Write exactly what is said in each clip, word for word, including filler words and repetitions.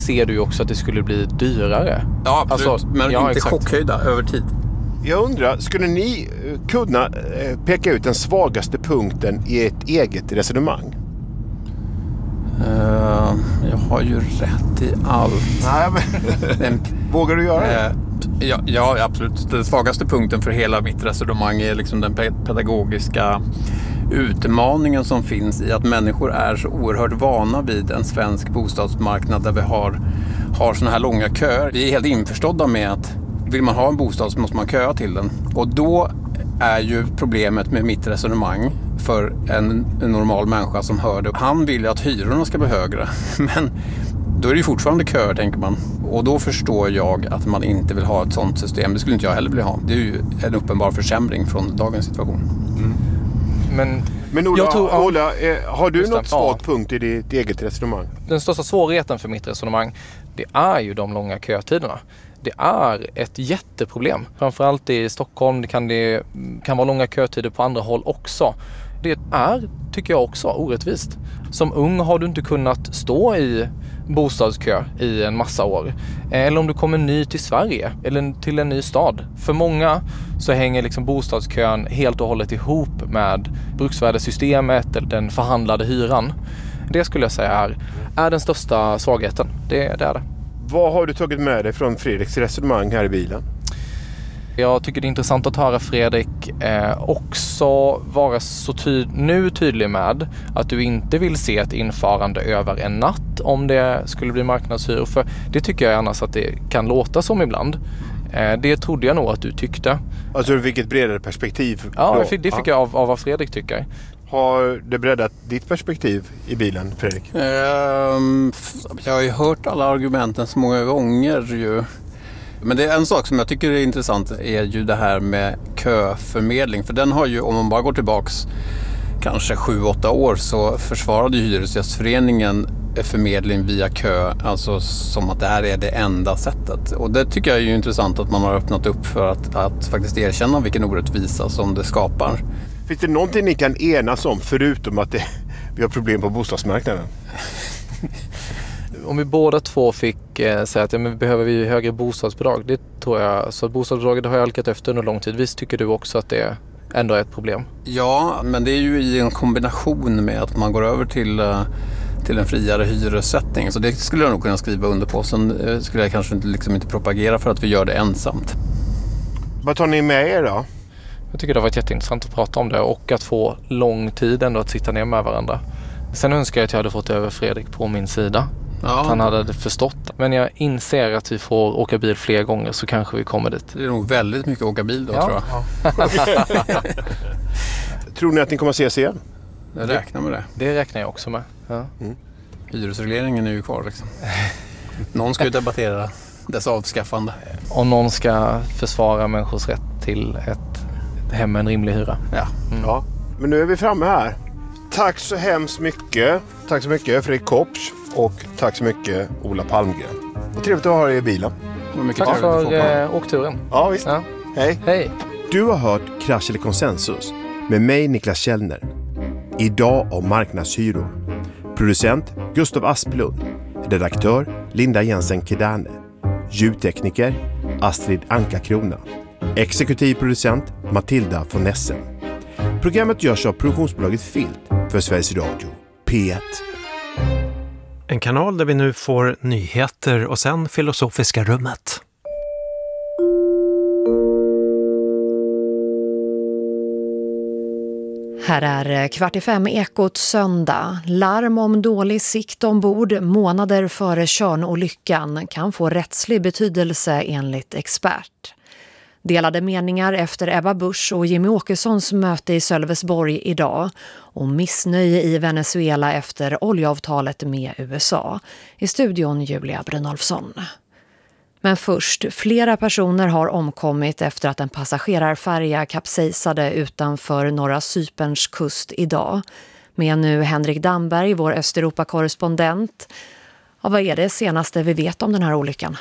ser du ju också att det skulle bli dyrare. Ja, absolut. Alltså, men ja, inte exakt. chockhöjda över tid. Jag undrar, skulle ni kunna peka ut den svagaste punkten i ett eget resonemang? Uh, jag har ju rätt i allt. Nej, men vågar du göra det? Uh, ja, ja, absolut. Den svagaste punkten för hela mitt resonemang är liksom den pedagogiska utmaningen som finns i att människor är så oerhört vana vid en svensk bostadsmarknad där vi har, har såna här långa köer. Vi är helt införstådda med att vill man ha en bostad så måste man köa till den. Och då är ju problemet med mitt resonemang för en, en normal människa som hör det. Han vill ju att hyrorna ska bli högre. Men då är det ju fortfarande köer, tänker man. Och då förstår jag att man inte vill ha ett sånt system. Det skulle inte jag heller vilja ha. Det är ju en uppenbar försämring från dagens situation. Mm. Men, Men Ola, jag tror, Ola eh, har du något svag ja. punkt i ditt eget resonemang? Den största svårigheten för mitt resonemang, det är ju de långa kötiderna. Det är ett jätteproblem. Framförallt i Stockholm det kan det kan vara långa kötider på andra håll också. Det är, tycker jag också, orättvist. Som ung har du inte kunnat stå i bostadskö i en massa år. Eller om du kommer ny till Sverige eller till en ny stad. För många så hänger liksom bostadskön helt och hållet ihop med bruksvärdessystemet eller den förhandlade hyran. Det skulle jag säga är, är den största svagheten. Det, det är det. Vad har du tagit med dig från Fredriks resonemang här i bilen? Jag tycker det är intressant att höra Fredrik eh, också vara så ty- nu tydlig med att du inte vill se ett införande över en natt om det skulle bli marknadshyror. För det tycker jag annars att det kan låta som ibland. Eh, det trodde jag nog att du tyckte. Alltså du fick ett bredare perspektiv? Ja, det fick, det fick ja. jag av, av vad Fredrik tycker. Har det breddat ditt perspektiv i bilen, Fredrik? Um, jag har ju hört alla argumenten så många gånger ju. Men det är en sak som jag tycker är intressant är ju det här med köförmedling. För den har ju, om man bara går tillbaks kanske sju åtta år så försvarade ju Hyresgästföreningen förmedling via kö. Alltså som att det här är det enda sättet. Och det tycker jag är ju intressant att man har öppnat upp för att, att faktiskt erkänna vilken orättvisa som det skapar. Finns det någonting ni kan enas om förutom att det, vi har problem på bostadsmarknaden? Om vi båda två fick eh, säga att ja, men behöver vi högre bostadsbidrag, det tror jag. Så bostadsbidraget har jag halkat efter under lång tid. Visst tycker du också att det ändå är ett problem? Ja, men det är ju i en kombination med att man går över till, till en friare hyressättning. Så det skulle jag nog kunna skriva under på. Sen skulle jag kanske inte, liksom inte propagera för att vi gör det ensamt. Vad tar ni med er då? Jag tycker det har varit jätteintressant att prata om det och att få lång tid ändå att sitta ner med varandra. Sen önskar jag att jag hade fått över Fredrik på min sida. Ja. Att han hade förstått. Men jag inser att vi får åka bil fler gånger så kanske vi kommer dit. Det är nog väldigt mycket åka bil då, ja. tror jag. Tror ni att ni kommer att ses igen? Jag räknar med det. Det räknar jag också med. Ja. Mm. Hyresregleringen är ju kvar liksom. Någon ska ju debattera dess avskaffande. Och någon ska försvara människors rätt till ett hem med en rimlig hyra. Ja. Mm. Ja. Men nu är vi framme här. Tack så hemskt mycket. Tack så mycket Fredrik Kopsch och tack så mycket Ola Palmgren. Och trevligt att ha dig i bilen. Tack för eh, åkturen. Ja, visst. Ja. Hej. Hej. Du har hört Krasch eller konsensus med mig Niklas Källner. Idag om marknadshyror. Producent Gustav Asplund. Redaktör Linda Jensen Kedane. Ljudtekniker Astrid Anka-Krona. Exekutiv producent Matilda von Essen. Programmet görs av produktionsbolaget Filt för Sveriges Radio P ett. En kanal där vi nu får nyheter och sen filosofiska rummet. Här är kvart i fem Ekot söndag. Larm om dålig sikt ombord månader före Tjörnolyckan kan få rättslig betydelse enligt expert. Delade meningar efter Ebba Busch och Jimmy Åkessons möte i Sölvesborg idag och missnöje i Venezuela efter oljeavtalet med U S A. I studion Julia Brynolfsson. Men först, flera personer har omkommit efter att en passagerarfärja kapsejsade utanför norra Cyperns kust idag. Med nu Henrik Damberg, vår Östeuropa-korrespondent. Ja, vad är det senaste vi vet om den här olyckan?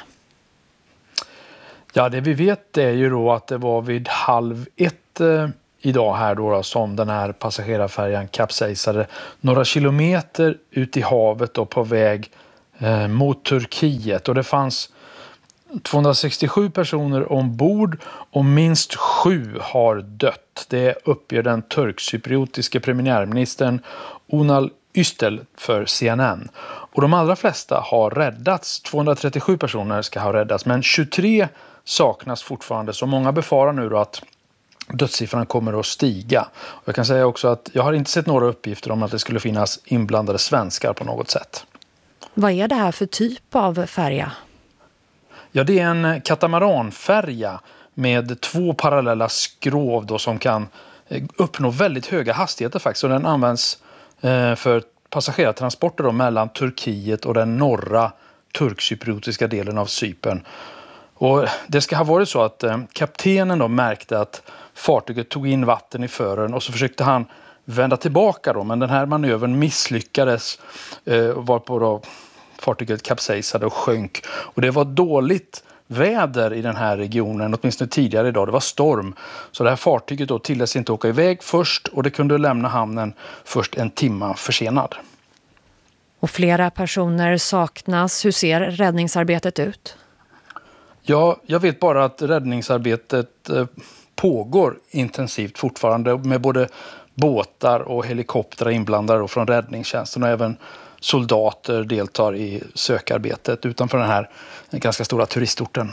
Ja, det vi vet är ju då att det var vid halv ett eh, idag här då, då som den här passagerarfärjan kapsejsade några kilometer ut i havet och på väg eh, mot Turkiet. Och det fanns tvåhundrasextiosju personer ombord och minst sju har dött. Det uppger den turkcypriotiske premiärministern Unal Ystel för C N N. Och de allra flesta har räddats. tvåhundratrettiosju personer ska ha räddats, men tjugotre saknas fortfarande. Så många befarar nu då att dödssiffran kommer att stiga. Och jag kan säga också att jag har inte sett några uppgifter om att det skulle finnas inblandade svenskar på något sätt. Vad är det här för typ av färja? Ja, det är en katamaranfärja med två parallella skrov då som kan uppnå väldigt höga hastigheter faktiskt. Och den används för passagerartransporter då mellan Turkiet och den norra turkcypriotiska delen av Cypern. Och det ska ha varit så att kaptenen då märkte att fartyget tog in vatten i fören och så försökte han vända tillbaka då. Men den här manövern misslyckades varpå då fartyget kapsejsade och sjönk. Och det var dåligt väder i den här regionen, åtminstone tidigare idag. Det var storm. Så det här fartyget då tilläts inte åka iväg först och det kunde lämna hamnen först en timme försenad. Och flera personer saknas. Hur ser räddningsarbetet ut? Ja, jag vet bara att räddningsarbetet pågår intensivt fortfarande med både båtar och helikoptrar inblandade från räddningstjänsten och även soldater deltar i sökarbetet utanför den här ganska stora turistorten.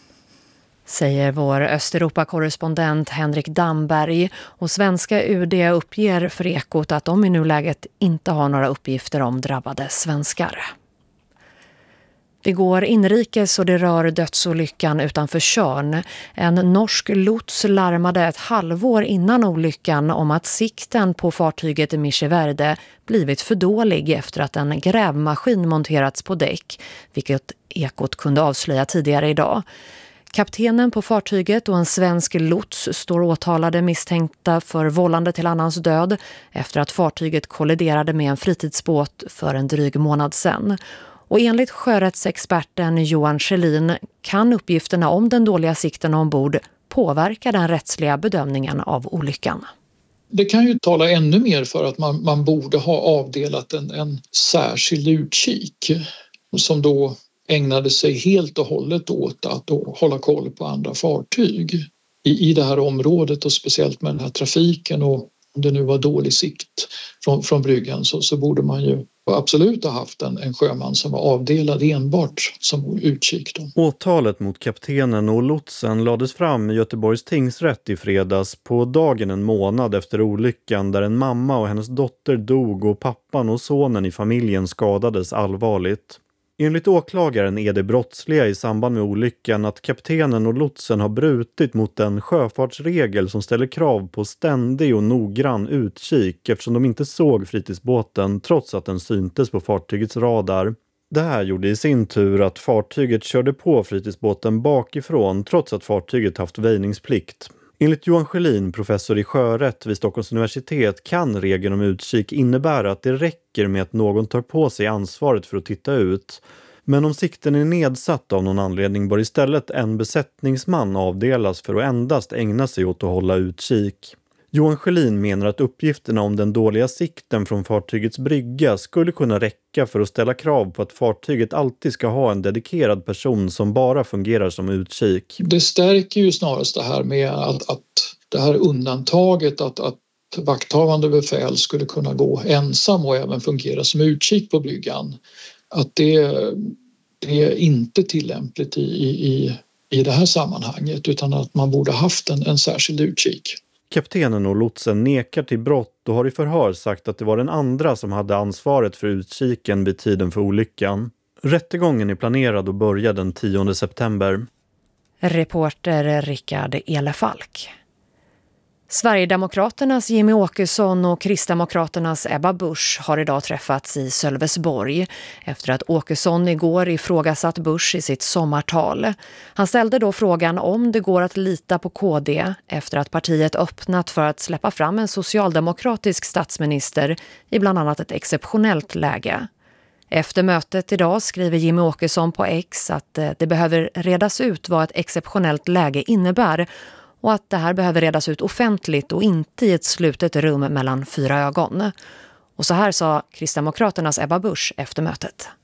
Säger vår Östeuropa-korrespondent Henrik Damberg, och svenska U D uppger för Ekot att de i nuläget inte har några uppgifter om drabbade svenskar. Det går inrikes och det rör dödsolyckan utanför Tjörn. En norsk lots larmade ett halvår innan olyckan om att sikten på fartyget Micheverde blivit för dålig efter att en grävmaskin monterats på däck, vilket Ekot kunde avslöja tidigare idag. Kaptenen på fartyget och en svensk lots står åtalade misstänkta för vållande till annans död efter att fartyget kolliderade med en fritidsbåt för en dryg månad sedan. Och enligt sjörättsexperten Johan Schelin kan uppgifterna om den dåliga sikten ombord påverka den rättsliga bedömningen av olyckan. Det kan ju tala ännu mer för att man, man borde ha avdelat en, en särskild utkik som då ägnade sig helt och hållet åt att då hålla koll på andra fartyg i, i det här området, och speciellt med den här trafiken. Och om det nu var dålig sikt från, från bryggan så, så borde man ju absolut ha haft en, en sjöman som var avdelad enbart som utkik då. Åtalet mot kaptenen och lotsen lades fram i Göteborgs tingsrätt i fredags, på dagen en månad efter olyckan där en mamma och hennes dotter dog och pappan och sonen i familjen skadades allvarligt. Enligt åklagaren är det brottsliga i samband med olyckan att kaptenen och lotsen har brutit mot en sjöfartsregel som ställer krav på ständig och noggrann utkik eftersom de inte såg fritidsbåten trots att den syntes på fartygets radar. Det här gjorde i sin tur att fartyget körde på fritidsbåten bakifrån trots att fartyget haft väjningsplikt. Enligt Johan Schelin, professor i sjörätt vid Stockholms universitet, kan regeln om utkik innebära att det räcker med att någon tar på sig ansvaret för att titta ut. Men om sikten är nedsatt av någon anledning bör istället en besättningsman avdelas för att endast ägna sig åt att hålla utkik. Johan Schelin menar att uppgifterna om den dåliga sikten från fartygets brygga skulle kunna räcka för att ställa krav på att fartyget alltid ska ha en dedikerad person som bara fungerar som utkik. Det stärker ju snarast det här med att, att det här undantaget att, att vakthavande befäl skulle kunna gå ensam och även fungera som utkik på bryggan. Att det, det är inte tillämpligt i, i, i det här sammanhanget, utan att man borde haft en, en särskild utkik. Kaptenen och lotsen nekar till brott och har i förhör sagt att det var den andra som hade ansvaret för utkiken vid tiden för olyckan. Rättegången är planerad att börja den tionde september. Reporter Rickard Elefalk. Sverigedemokraternas Jimmy Åkesson och Kristdemokraternas Ebba Busch har idag träffats i Sölvesborg efter att Åkesson igår ifrågasatt Busch i sitt sommartal. Han ställde då frågan om det går att lita på K D efter att partiet öppnat för att släppa fram en socialdemokratisk statsminister i bland annat ett exceptionellt läge. Efter mötet idag skriver Jimmy Åkesson på X att det behöver redas ut vad ett exceptionellt läge innebär och att det här behöver redas ut offentligt och inte i ett slutet rum mellan fyra ögon. Och så här sa Kristdemokraternas Ebba Busch efter mötet.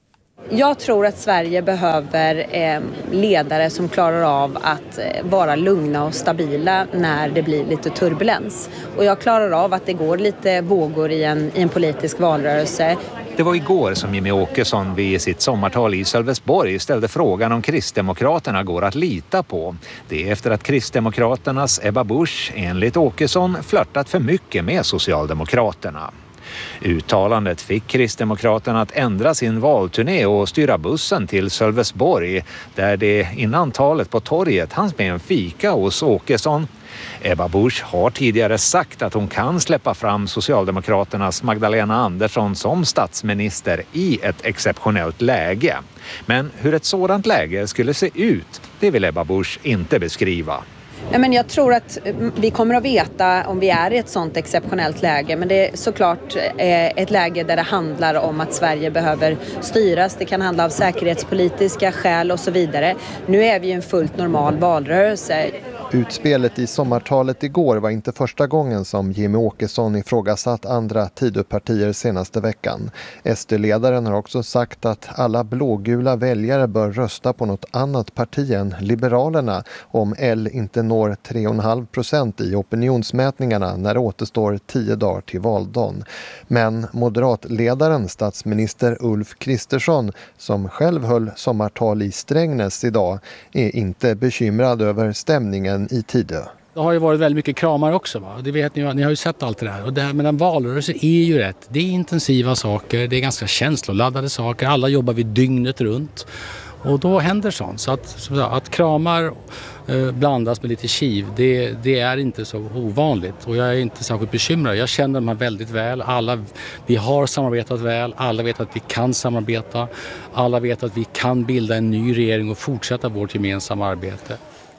Jag tror att Sverige behöver eh, ledare som klarar av att eh, vara lugna och stabila när det blir lite turbulens. Och jag klarar av att det går lite vågor i en, i en politisk valrörelse. Det var igår som Jimmie Åkesson vid sitt sommartal i Sölvesborg ställde frågan om Kristdemokraterna går att lita på. Det är efter att Kristdemokraternas Ebba Busch enligt Åkesson flörtat för mycket med Socialdemokraterna. Uttalandet fick Kristdemokraterna att ändra sin valturné och styra bussen till Sölvesborg, där det innan talet på torget hanns med en fika hos Åkesson. Ebba Busch har tidigare sagt att hon kan släppa fram Socialdemokraternas Magdalena Andersson som statsminister i ett exceptionellt läge. Men hur ett sådant läge skulle se ut, det vill Ebba Busch inte beskriva. Nej, men jag tror att vi kommer att veta om vi är i ett sådant exceptionellt läge. Men det är såklart ett läge där det handlar om att Sverige behöver styras. Det kan handla om säkerhetspolitiska skäl och så vidare. Nu är vi i en fullt normal valrörelse. Utspelet i sommartalet igår var inte första gången som Jimmie Åkesson ifrågasatt andra Tidöpartier senaste veckan. S D-ledaren har också sagt att alla blågula väljare bör rösta på något annat parti än Liberalerna om L inte når tre komma fem procent i opinionsmätningarna när det återstår tio dagar till valdagen. Men moderatledaren, statsminister Ulf Kristersson, som själv höll sommartal i Strängnäs idag, är inte bekymrad över stämningen i Tidö. Det har ju varit väldigt mycket kramar också, va? Det vet ni, ni har ju sett allt det där. Och det här med en valrörelse är ju rätt. Det är intensiva saker, det är ganska känsloladdade saker. Alla jobbar vi dygnet runt. Och då händer sånt. Så att, som sagt, att kramar eh, blandas med lite kiv, det, det är inte så ovanligt. Och jag är inte särskilt bekymrad. Jag känner dem här väldigt väl. Alla, vi har samarbetat väl. Alla vet att vi kan samarbeta. Alla vet att vi kan bilda en ny regering och fortsätta vårt gemensamma arbete.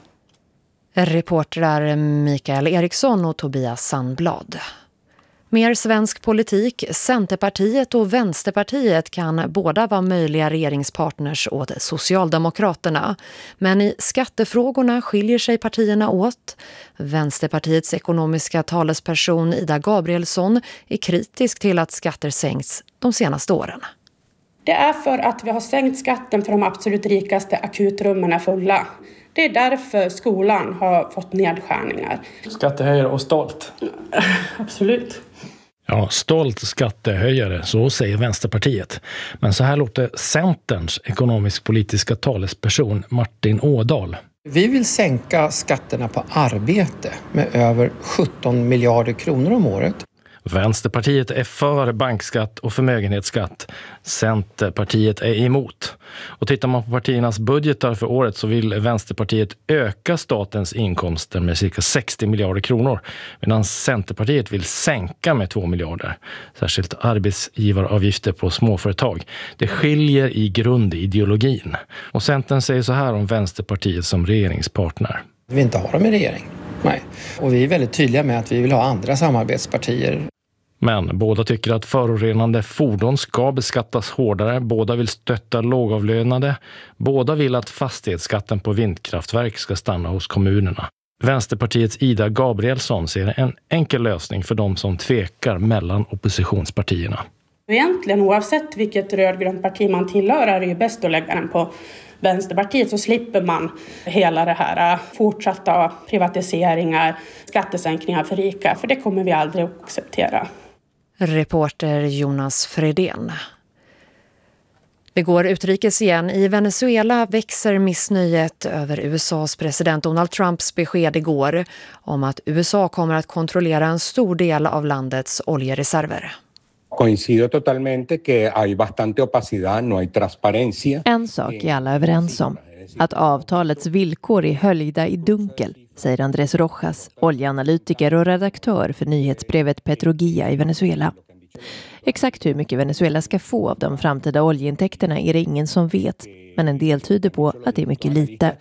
Reportrar Mikael Eriksson och Tobias Sandblad. Mer svensk politik. Centerpartiet och Vänsterpartiet kan båda vara möjliga regeringspartners åt Socialdemokraterna. Men i skattefrågorna skiljer sig partierna åt. Vänsterpartiets ekonomiska talesperson Ida Gabrielsson är kritisk till att skatter sänkts de senaste åren. Det är för att vi har sänkt skatten för de absolut rikaste, akutrummen är fulla. Det är därför skolan har fått nedskärningar. Skattehöjare och stolt. Absolut. Ja, stolt skattehöjare, så säger Vänsterpartiet. Men så här låter Centerns ekonomisk-politiska talesperson Martin Ådahl. Vi vill sänka skatterna på arbete med över sjutton miljarder kronor om året. Vänsterpartiet är för bankskatt och förmögenhetsskatt. Centerpartiet är emot. Och tittar man på partiernas budgetar för året så vill Vänsterpartiet öka statens inkomster med cirka sextio miljarder kronor. Medan Centerpartiet vill sänka med två miljarder. Särskilt arbetsgivaravgifter på småföretag. Det skiljer i grundideologin. Och Centern säger så här om Vänsterpartiet som regeringspartner. Vi vill inte ha dem i regering. Nej. Och vi är väldigt tydliga med att vi vill ha andra samarbetspartier. Men båda tycker att förorenande fordon ska beskattas hårdare. Båda vill stötta lågavlönade. Båda vill att fastighetsskatten på vindkraftverk ska stanna hos kommunerna. Vänsterpartiets Ida Gabrielsson ser en enkel lösning för de som tvekar mellan oppositionspartierna. Egentligen oavsett vilket rödgrönt parti man tillhör är det ju bäst att lägga den på Vänsterpartiet, så slipper man hela det här fortsatta privatiseringar, skattesänkningar för rika, för det kommer vi aldrig att acceptera. Reporter Jonas Fredén. Vi går utrikes igen. I Venezuela växer missnöjet över U S A:s president Donald Trumps besked igår om att U S A kommer att kontrollera en stor del av landets oljereserver. Coincido totalmente que hay bastante opacidad, no hay transparencia. En sak är alla överens om, att avtalets villkor är höljda i dunkel, säger Andrés Rojas, oljeanalytiker och redaktör för nyhetsbrevet Petrogia i Venezuela. Exakt hur mycket Venezuela ska få av de framtida oljeintäkterna är det ingen som vet, men en del tyder på att det är mycket lite.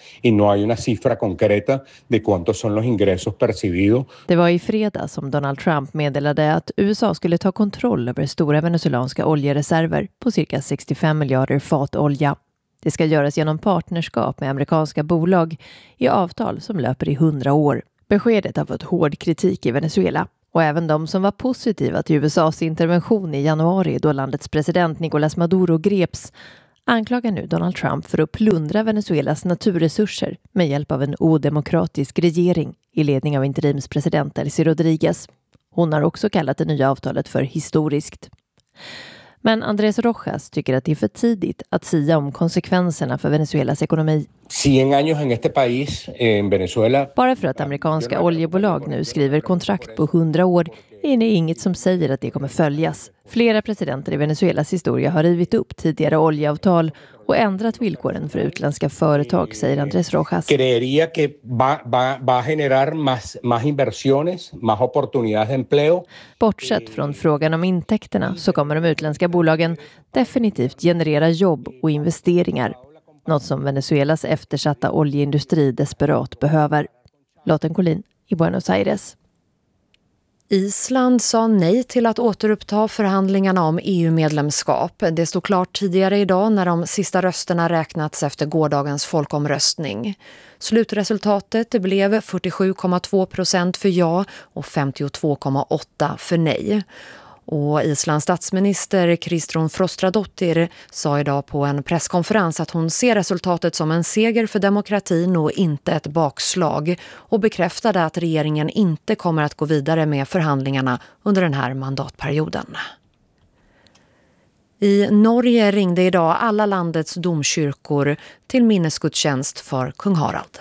Det var i fredag som Donald Trump meddelade att U S A skulle ta kontroll över stora venezuelanska oljereserver på cirka sextiofem miljarder fat olja. Det ska göras genom partnerskap med amerikanska bolag i avtal som löper i hundra år. Beskedet har fått hård kritik i Venezuela. Och även de som var positiva till U S A:s intervention i januari då landets president Nicolás Maduro greps anklagar nu Donald Trump för att plundra Venezuelas naturresurser med hjälp av en odemokratisk regering i ledning av interimspresident Delcy Rodriguez. Hon har också kallat det nya avtalet för historiskt. Men Andrés Rojas tycker att det är för tidigt att sia om konsekvenserna för Venezuelas ekonomi. cien años en este país, en Venezuela. Bara för att amerikanska oljebolag nu skriver kontrakt på hundra år är det inget som säger att det kommer följas. Flera presidenter i Venezuelas historia har rivit upp tidigare oljeavtal och ändrat villkoren för utländska företag, säger Andrés Rojas. Creería que va, va, va a generar más, más inversiones, más oportunidades de empleo. Bortsett från frågan om intäkterna så kommer de utländska bolagen definitivt generera jobb och investeringar. Något som Venezuelas eftersatta oljeindustri desperat behöver. Lotten Collin i Buenos Aires. Island sa nej till att återuppta förhandlingarna om E U-medlemskap. Det stod klart tidigare idag när de sista rösterna räknats efter gårdagens folkomröstning. Slutresultatet blev fyrtiosju komma två procent för ja och femtiotvå komma åtta för nej. Och Islands statsminister Kristrún Frostadóttir sa idag på en presskonferens att hon ser resultatet som en seger för demokratin och inte ett bakslag, och bekräftade att regeringen inte kommer att gå vidare med förhandlingarna under den här mandatperioden. I Norge ringde idag alla landets domkyrkor till minnesgudstjänst för kung Harald.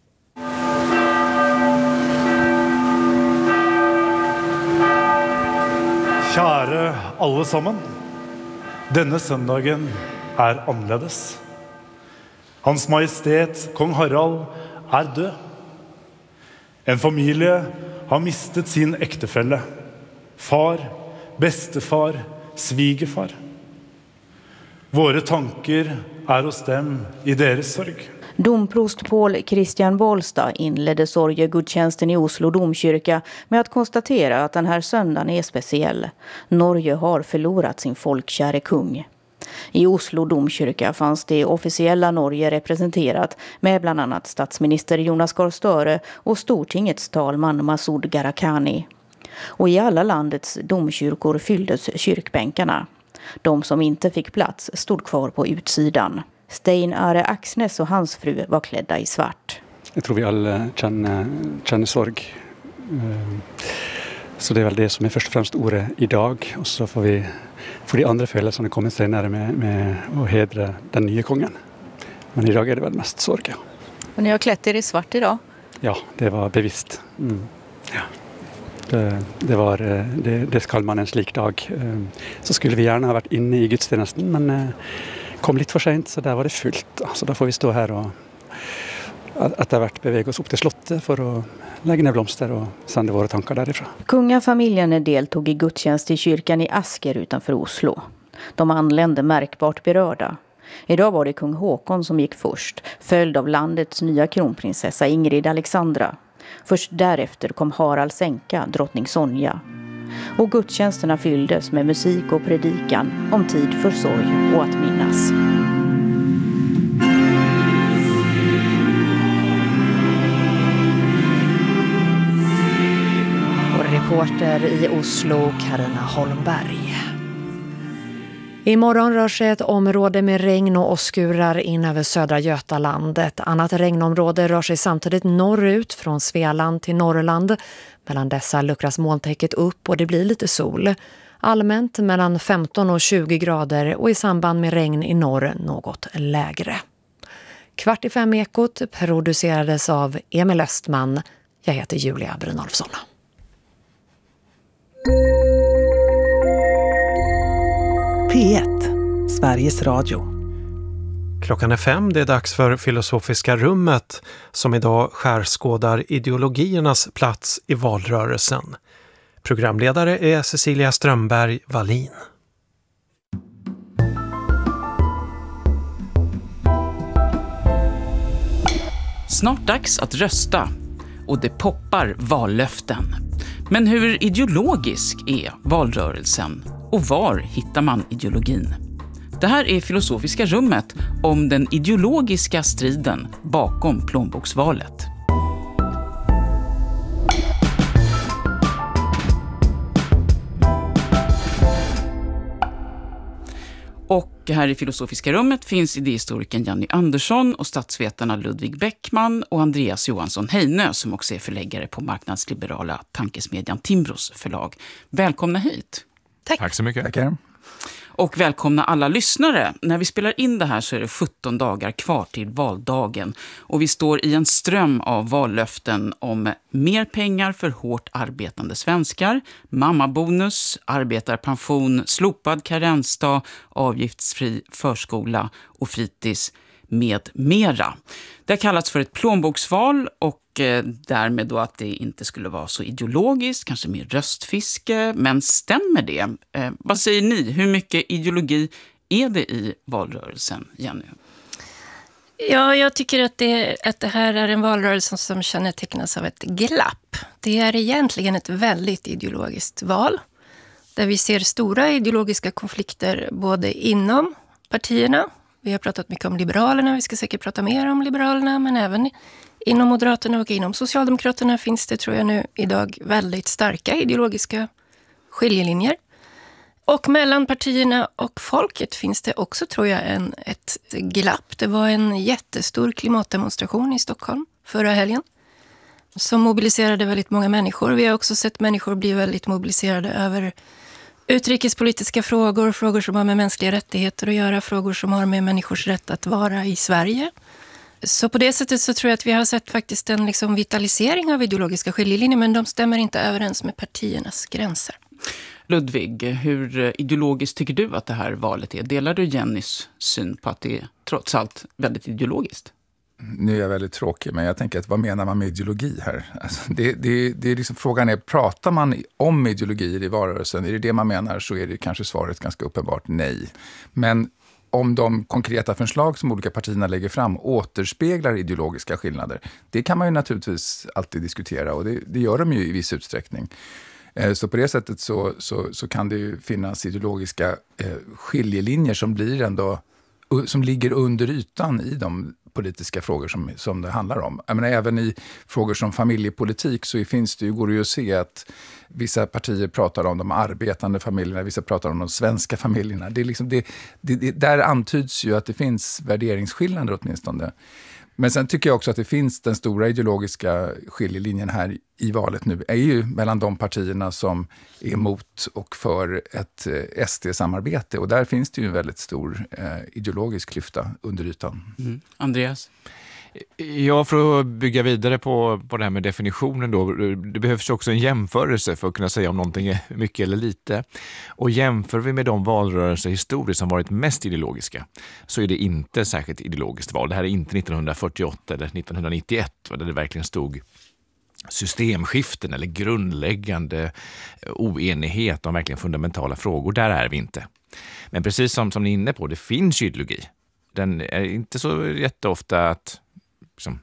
Kjære alle sammen, denne søndagen er annerledes. Hans Majestet, kong Harald, er død. En familie har mistet sin ektefelle, far, bestefar, svigerfar. Våre tanker er hos dem i deres sorg. Domprost Paul Christian Bolstad inledde sorgegudstjänsten i Oslo domkyrka med att konstatera att den här söndagen är speciell. Norge har förlorat sin folkkäre kung. I Oslo domkyrka fanns det officiella Norge representerat med bland annat statsminister Jonas Gahr Støre och stortingets talman Masud Gharahkhani. Och i alla landets domkyrkor fylldes kyrkbänkarna. De som inte fick plats stod kvar på utsidan. Stein Are Axnes och hans fru var klädda i svart. Jag tror vi alla känner, känner sorg. Så det är väl det som är först och främst ordet idag. Och så får vi får de andra følelsene komma senare med, med att hedra den nya kungen. Men idag är det väl mest sorg. Ja. Och ni har klätt er i svart idag? Ja, det var bevisst. Mm. Ja. Det, det, var, det, det skal man en slik dag. Så skulle vi gärna ha varit inne i gudstjenesten, men kom lite för sent, så där var det fullt. Så då får vi stå här och att det har varit bevega oss upp till slottet för att lägga ner blomster och sända våra tankar därifrån. Kungafamiljen deltog i gudstjänst i kyrkan i Asker utanför Oslo. De anlände märkbart berörda. Idag var det kung Håkon som gick först, följd av landets nya kronprinsessa Ingrid Alexandra. Först därefter kom Haralds änka, drottning Sonja. Och gudstjänsterna fylldes med musik och predikan om tid för sorg och att minnas. Och reporter i Oslo, Carina Holmberg. Imorgon rör sig ett område med regn och åskurar in över södra Götaland. Ett annat regnområde rör sig samtidigt norrut från Svealand till Norrland. Mellan dessa luckras molntäcket upp och det blir lite sol. Allmänt mellan femton och tjugo grader och i samband med regn i norr något lägre. Kvart i fem ekot producerades av Emil Östman. Jag heter Julia Brynolfsson. P ett, Sveriges Radio. Klockan är fem, det är dags för Filosofiska rummet som idag skärskådar ideologiernas plats i valrörelsen. Programledare är Cecilia Strömberg Wallin. Snart dags att rösta och det poppar vallöften. Men hur ideologisk är valrörelsen och var hittar man ideologin? Det här är Filosofiska rummet om den ideologiska striden bakom plånboksvalet. Och här i Filosofiska rummet finns idéhistorikern Jenny Andersson och statsvetarna Ludvig Bäckman och Andreas Johansson Heinö som också är förläggare på marknadsliberala tankesmedjan Timbros förlag. Välkomna hit. Tack. Tack så mycket. Tackar. Och välkomna alla lyssnare. När vi spelar in det här så är det sjutton dagar kvar till valdagen. Och vi står i en ström av vallöften om mer pengar för hårt arbetande svenskar, mammabonus, arbetarpension, slopad karensdag, avgiftsfri förskola och fritids med mera. Det har kallats för ett plånboksval och eh, därmed då att det inte skulle vara så ideologiskt, kanske mer röstfiske. Men stämmer det? Eh, vad säger ni? Hur mycket ideologi är det i valrörelsen, Jenny? Ja, jag tycker att det, att det här är en valrörelse som kännetecknas av ett glapp. Det är egentligen ett väldigt ideologiskt val. Där vi ser stora ideologiska konflikter både inom partierna. Vi har pratat mycket om Liberalerna, vi ska säkert prata mer om Liberalerna, men även inom Moderaterna och inom Socialdemokraterna finns det, tror jag nu, idag väldigt starka ideologiska skiljelinjer. Och mellan partierna och folket finns det också, tror jag, en, ett glapp. Det var en jättestor klimatdemonstration i Stockholm förra helgen som mobiliserade väldigt många människor. Vi har också sett människor bli väldigt mobiliserade över utrikespolitiska frågor, frågor som har med mänskliga rättigheter att göra, frågor som har med människors rätt att vara i Sverige. Så på det sättet så tror jag att vi har sett faktiskt en liksom vitalisering av ideologiska skiljelinjer, men de stämmer inte överens med partiernas gränser. Ludvig, hur ideologiskt tycker du att det här valet är? Delar du Jennys syn på att det är trots allt väldigt ideologiskt? Nu är jag väldigt tråkig, men jag tänker att vad menar man med ideologi här? Alltså det, det, det är liksom, frågan är, pratar man om ideologier i valrörelsen? Är det det man menar, så är det kanske svaret ganska uppenbart nej. Men om de konkreta förslag som olika partierna lägger fram återspeglar ideologiska skillnader, det kan man ju naturligtvis alltid diskutera, och det, det gör de ju i viss utsträckning. Så på det sättet så, så, så kan det ju finnas ideologiska eh, skiljelinjer som blir ändå, som ligger under ytan i de politiska frågor som, som det handlar om. Jag menar, även i frågor som familjepolitik så finns det ju, går det ju att se att vissa partier pratar om de arbetande familjerna, vissa pratar om de svenska familjerna. Det är liksom det, det, det, där antyds ju att det finns värderingsskillnader åtminstone. Men sen tycker jag också att det finns den stora ideologiska skiljelinjen här i valet nu är ju mellan de partierna som är emot och för ett S D-samarbete. Och där finns det ju en väldigt stor eh, ideologisk klyfta under ytan. Mm. Andreas? Ja, för att bygga vidare på, på det här med definitionen då. Det behövs också en jämförelse för att kunna säga om någonting är mycket eller lite. Och jämför vi med de valrörelser historiskt som varit mest ideologiska, så är det inte särskilt ideologiskt val. Det här är inte nittonhundrafyrtioåtta eller nittonhundranittioett där det verkligen stod systemskiften eller grundläggande oenighet om verkligen fundamentala frågor. Där är vi inte. Men precis som, som ni är inne på, det finns ideologi. Den är inte så jätteofta att liksom,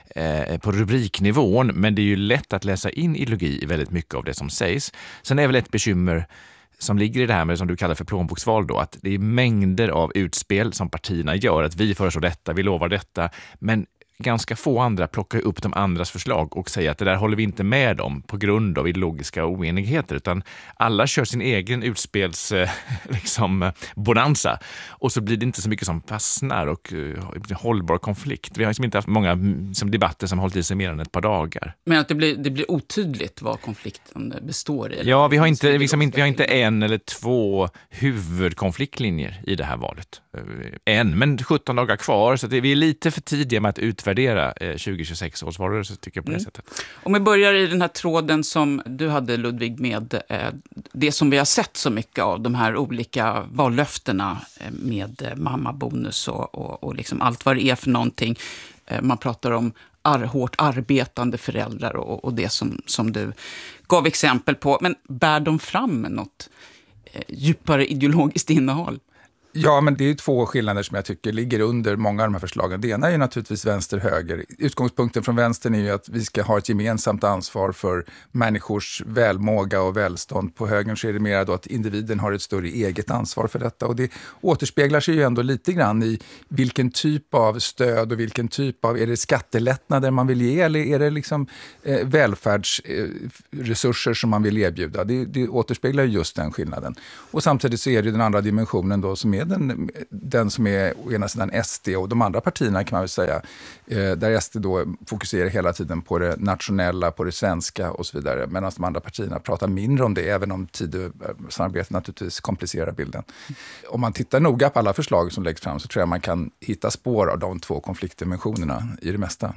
eh, på rubriknivån, men det är ju lätt att läsa in ideologi i väldigt mycket av det som sägs. Sen är väl ett bekymmer som ligger i det här med, som du kallar för plånboksval då, att det är mängder av utspel som partierna gör, att vi föreslår detta, vi lovar detta, men ganska få andra plockar upp de andras förslag och säger att det där håller vi inte med om på grund av ideologiska oenigheter, utan alla kör sin egen utspels eh, liksom, bonanza, och så blir det inte så mycket som fastnar och eh, hållbar konflikt. Vi har liksom inte haft många som debatter som hållit i sig mer än ett par dagar. Men att det blir, det blir otydligt vad konflikten består i? Ja, vi har inte, liksom inte, vi har inte en eller två huvudkonfliktlinjer i det här valet. En, men sjutton dagar kvar, så det, vi är lite för tidiga med att utvärdera eh, tjugohundratjugosex års valrörelse, tycker jag på det mm. sättet. Om vi börjar i den här tråden som du hade, Ludvig, med eh, det som vi har sett så mycket av, de här olika vallöftena eh, med eh, mammabonus och, och, och liksom allt vad det är för någonting. Eh, man pratar om ar- hårt arbetande föräldrar och, och det som, som du gav exempel på. Men bär de fram något eh, djupare ideologiskt innehåll? Ja, men det är ju två skillnader som jag tycker ligger under många av de här förslagen. Det ena är ju naturligtvis vänster-höger. Utgångspunkten från vänstern är ju att vi ska ha ett gemensamt ansvar för människors välmåga och välstånd. På högern så är det mer då att individen har ett större eget ansvar för detta. Och det återspeglar sig ju ändå lite grann i vilken typ av stöd och vilken typ av, är det skattelättnader man vill ge, eller är det liksom eh, välfärdsresurser eh, som man vill erbjuda. Det, det återspeglar ju just den skillnaden. Och samtidigt så är det den andra dimensionen då som är med den, den som är å ena sidan S D och de andra partierna kan man väl säga, eh, där S D då fokuserar hela tiden på det nationella, på det svenska och så vidare, medan de andra partierna pratar mindre om det, även om Tidösamarbetet naturligtvis komplicerar bilden. Om man tittar noga på alla förslag som läggs fram så tror jag man kan hitta spår av de två konfliktdimensionerna i det mesta.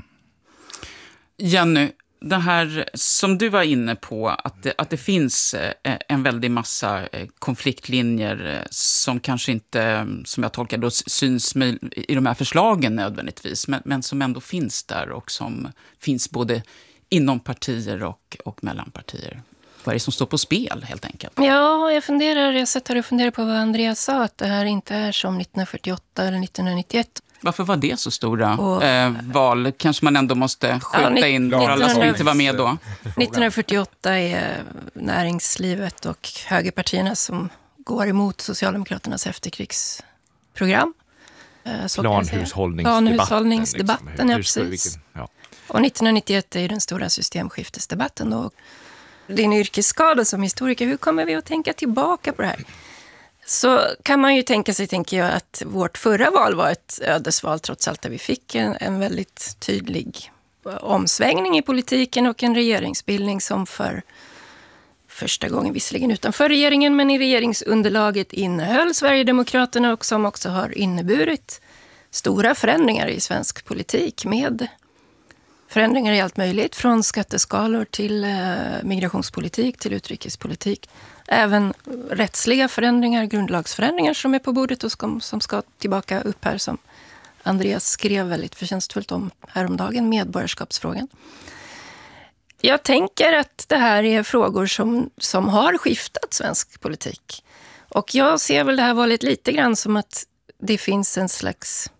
Jenny, det här som du var inne på, att det, att det finns en väldig massa konfliktlinjer som kanske inte, som jag tolkar då, syns i de här förslagen nödvändigtvis, men, men som ändå finns där och som finns både inom partier och, och mellan partier. Vad är det som står på spel helt enkelt? Ja, jag funderar, jag sätter och funderar på vad Andreas sa, att det här inte är som nittonhundrafyrtioåtta eller nittonhundranittioett. Varför var det så stora och, eh, val? Kanske man ändå måste skjuta ja, in för alla som inte var med då. nittonhundrafyrtioåtta är näringslivet och högerpartierna som går emot Socialdemokraternas efterkrigsprogram. Planhushållningsdebatten. Planhushållningsdebatten, liksom. Ja, precis. Vilken, ja. Och nittonhundranittioett är ju den stora systemskiftesdebatten då. Din yrkesskada som historiker, hur kommer vi att tänka tillbaka på det här? Så kan man ju tänka sig, tänker jag, att vårt förra val var ett ödesval trots allt, där vi fick en, en väldigt tydlig omsvängning i politiken och en regeringsbildning som för första gången, visserligen utanför regeringen, men i regeringsunderlaget innehöll Sverigedemokraterna och som också har inneburit stora förändringar i svensk politik med förändringar i allt möjligt, från skatteskalor till eh, migrationspolitik till utrikespolitik. Även rättsliga förändringar, grundlagsförändringar som är på bordet och som, som ska tillbaka upp här, som Andreas skrev väldigt förtjänstfullt om häromdagen, medborgarskapsfrågan. Jag tänker att det här är frågor som, som har skiftat svensk politik. Och jag ser väl det här valet lite grann som att det finns en slags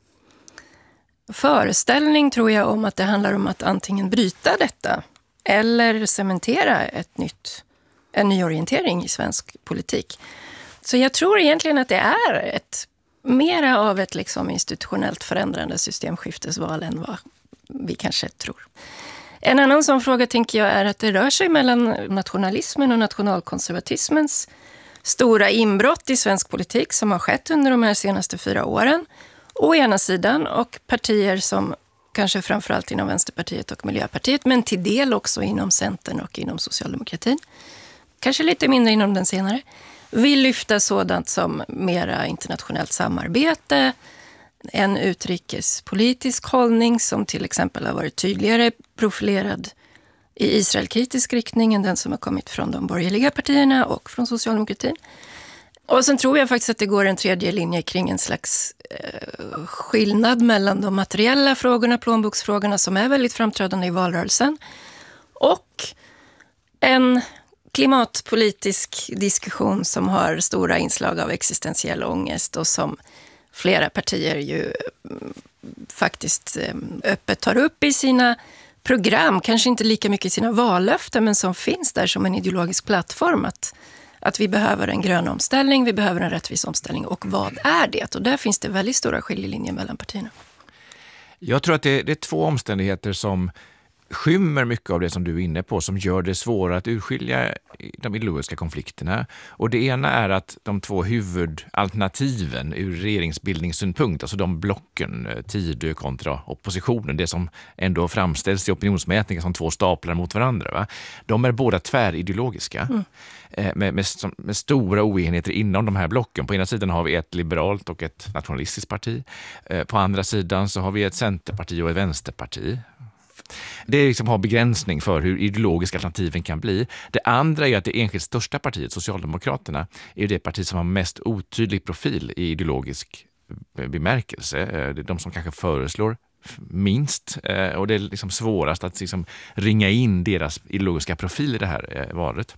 föreställning, tror jag, om att det handlar om att antingen bryta detta eller cementera ett nytt, en ny orientering i svensk politik. Så jag tror egentligen att det är ett mera av ett liksom institutionellt förändrande systemskiftesval än vad vi kanske tror. En annan sån fråga, tänker jag, är att det rör sig mellan nationalismen och nationalkonservatismens stora inbrott i svensk politik som har skett under de här senaste fyra åren. Å ena sidan, och partier som kanske framförallt inom Vänsterpartiet och Miljöpartiet, men till del också inom Centern och inom socialdemokratin, kanske lite mindre inom den senare, vill lyfta sådant som mera internationellt samarbete, en utrikespolitisk hållning som till exempel har varit tydligare profilerad i Israelkritisk riktning än den som har kommit från de borgerliga partierna och från socialdemokratin. Och sen tror jag faktiskt att det går en tredje linje kring en slags eh, skillnad mellan de materiella frågorna, plånboksfrågorna, som är väldigt framträdande i valrörelsen, och en klimatpolitisk diskussion som har stora inslag av existentiell ångest och som flera partier ju faktiskt eh, öppet tar upp i sina program, kanske inte lika mycket i sina vallöften, men som finns där som en ideologisk plattform, att Att vi behöver en grön omställning, vi behöver en rättvis omställning. Och vad är det? Och där finns det väldigt stora skiljelinjer mellan partierna. Jag tror att det, det är två omständigheter som skymmer mycket av det som du är inne på, som gör det svårare att urskilja de ideologiska konflikterna. Och det ena är att de två huvudalternativen ur regeringsbildningssynpunkt, alltså de blocken, Tidö kontra oppositionen, det som ändå framställs i opinionsmätningar som två staplar mot varandra, va? De är båda tvärideologiska. Mm. Med, med, med stora oenigheter inom de här blocken. På ena sidan har vi ett liberalt och ett nationalistiskt parti. På andra sidan så har vi ett centerparti och ett vänsterparti. Det liksom har begränsning för hur ideologiska alternativen kan bli. Det andra är att det enskilt största partiet, Socialdemokraterna, är det parti som har mest otydlig profil i ideologisk bemärkelse. Det är de som kanske föreslår minst, och det är liksom svårast att liksom ringa in deras ideologiska profil i det här valet.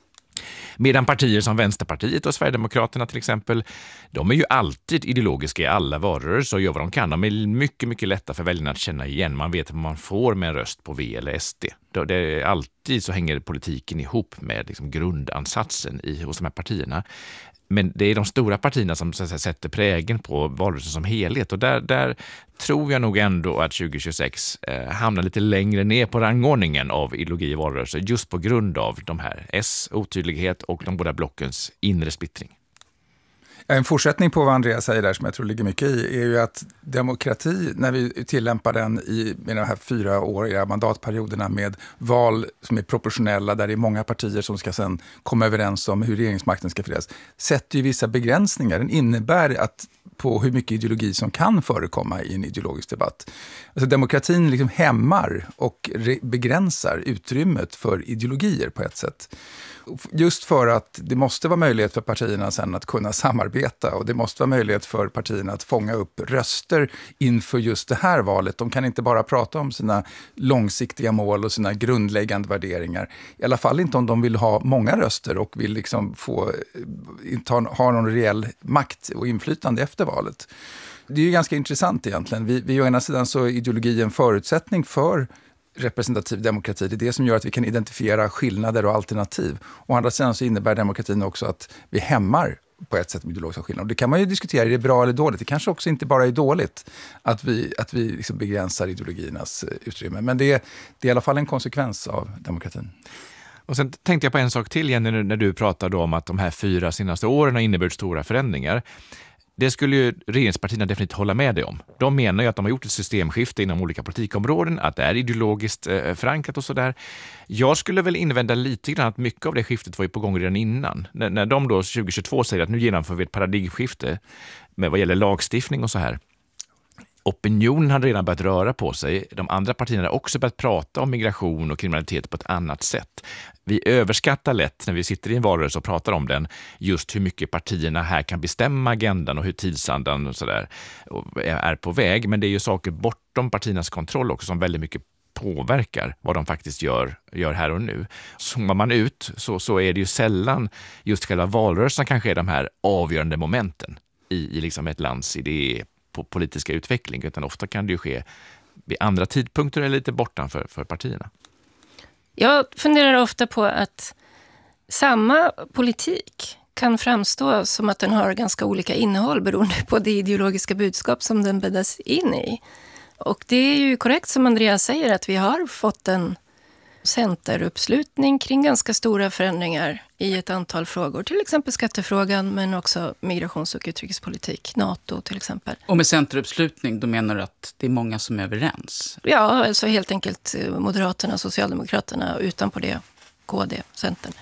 Medan partier som Vänsterpartiet och Sverigedemokraterna till exempel, de är ju alltid ideologiska i alla valrörelser och gör vad de kan. De är mycket, mycket lätta för väljarna att känna igen. Man vet vad man får med en röst på V eller S D. Det är alltid så hänger politiken ihop med liksom grundansatsen i, hos de här partierna. Men det är de stora partierna som så att säga, sätter prägen på valrörelsen som helhet. Och där, där tror jag nog ändå att tjugo tjugosex eh, hamnar lite längre ner på rangordningen av ideologi i valrörelser. Just på grund av de här S, otydlighet och de båda blockens inre splittring. En fortsättning på vad Andreas säger där som jag tror ligger mycket i är ju att demokrati, när vi tillämpar den i med de här fyraåriga mandatperioderna med val som är proportionella där det är många partier som ska sedan komma överens om hur regeringsmakten ska fördelas, sätter ju vissa begränsningar. Den innebär att på hur mycket ideologi som kan förekomma i en ideologisk debatt. Alltså demokratin liksom hämmar och begränsar utrymmet för ideologier på ett sätt. Just för att det måste vara möjlighet för partierna sen att kunna samarbeta och det måste vara möjlighet för partierna att fånga upp röster inför just det här valet. De kan inte bara prata om sina långsiktiga mål och sina grundläggande värderingar. I alla fall inte om de vill ha många röster och vill liksom få, inte ha, ha någon reell makt och inflytande efter valet. Det är ju ganska intressant egentligen. Vi, vi å ena sidan så är ideologi en förutsättning för representativ demokrati. Det är det som gör att vi kan identifiera skillnader och alternativ. Å andra sidan så innebär demokratin också att vi hämmar på ett sätt med ideologiska skillnader. Och det kan man ju diskutera, är det bra eller dåligt? Det kanske också inte bara är dåligt att vi, att vi liksom begränsar ideologiernas utrymme. Men det är, det är i alla fall en konsekvens av demokratin. Och sen tänkte jag på en sak till, Jenny, när du pratade om att de här fyra senaste åren har inneburit stora förändringar. Det skulle ju regeringspartierna definitivt hålla med dig om. De menar ju att de har gjort ett systemskifte inom olika politikområden, att det är ideologiskt eh, förankrat och sådär. Jag skulle väl invända lite grann att mycket av det skiftet var ju på gång redan innan. När, när de då tjugohundratjugotvå säger att nu genomför vi ett paradigmskifte med vad gäller lagstiftning och så här. Opinionen hade redan börjat röra på sig. De andra partierna har också börjat prata om migration och kriminalitet på ett annat sätt. Vi överskattar lätt när vi sitter i en valrörelse och pratar om den just hur mycket partierna här kan bestämma agendan och hur tidsandan och så där är på väg. Men det är ju saker bortom partiernas kontroll också som väldigt mycket påverkar vad de faktiskt gör, gör här och nu. Zoomar man ut så, så är det ju sällan just själva valrörelsen kanske är de här avgörande momenten i, i liksom ett lands idé på politiska utveckling, utan ofta kan det ju ske vid andra tidpunkter eller lite bortanför för partierna. Jag funderar ofta på att samma politik kan framstå som att den har ganska olika innehåll beroende på det ideologiska budskap som den bäddas in i. Och det är ju korrekt som Andreas säger att vi har fått en centeruppslutning kring ganska stora förändringar i ett antal frågor. Till exempel skattefrågan men också migrations- och utrikespolitik. NATO till exempel. Och med centeruppslutning då menar du att det är många som är överens? Ja, alltså helt enkelt Moderaterna, Socialdemokraterna och utanpå det K D, Centern.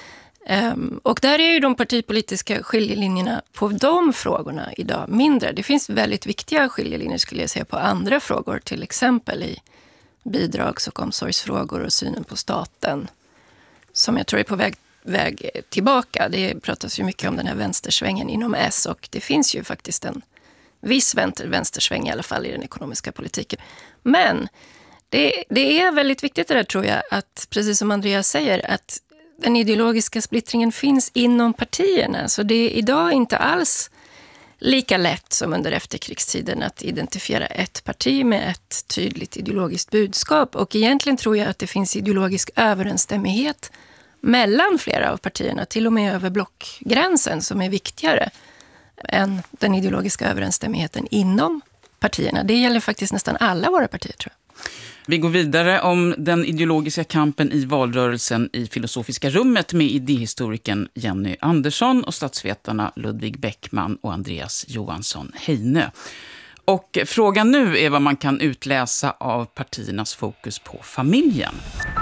Um, och där är ju de partipolitiska skiljelinjerna på de frågorna idag mindre. Det finns väldigt viktiga skiljelinjer skulle jag säga på andra frågor. Till exempel i bidrags- och omsorgsfrågor och synen på staten som jag tror är på väg, väg tillbaka. Det pratas ju mycket om den här vänstersvängen inom S och det finns ju faktiskt en viss vänstersväng i alla fall i den ekonomiska politiken. Men det, det är väldigt viktigt det där tror jag att precis som Andreas säger att den ideologiska splittringen finns inom partierna så det är idag inte alls lika lätt som under efterkrigstiden att identifiera ett parti med ett tydligt ideologiskt budskap. Och egentligen tror jag att det finns ideologisk överensstämmighet mellan flera av partierna, till och med över blockgränsen som är viktigare än den ideologiska överensstämmigheten inom partierna. Det gäller faktiskt nästan alla våra partier tror jag. Vi går vidare om den ideologiska kampen i valrörelsen i Filosofiska rummet med idéhistorikern Jenny Andersson och statsvetarna Ludvig Bäckman och Andreas Johansson Heinö. Och frågan nu är vad man kan utläsa av partiernas fokus på familjen.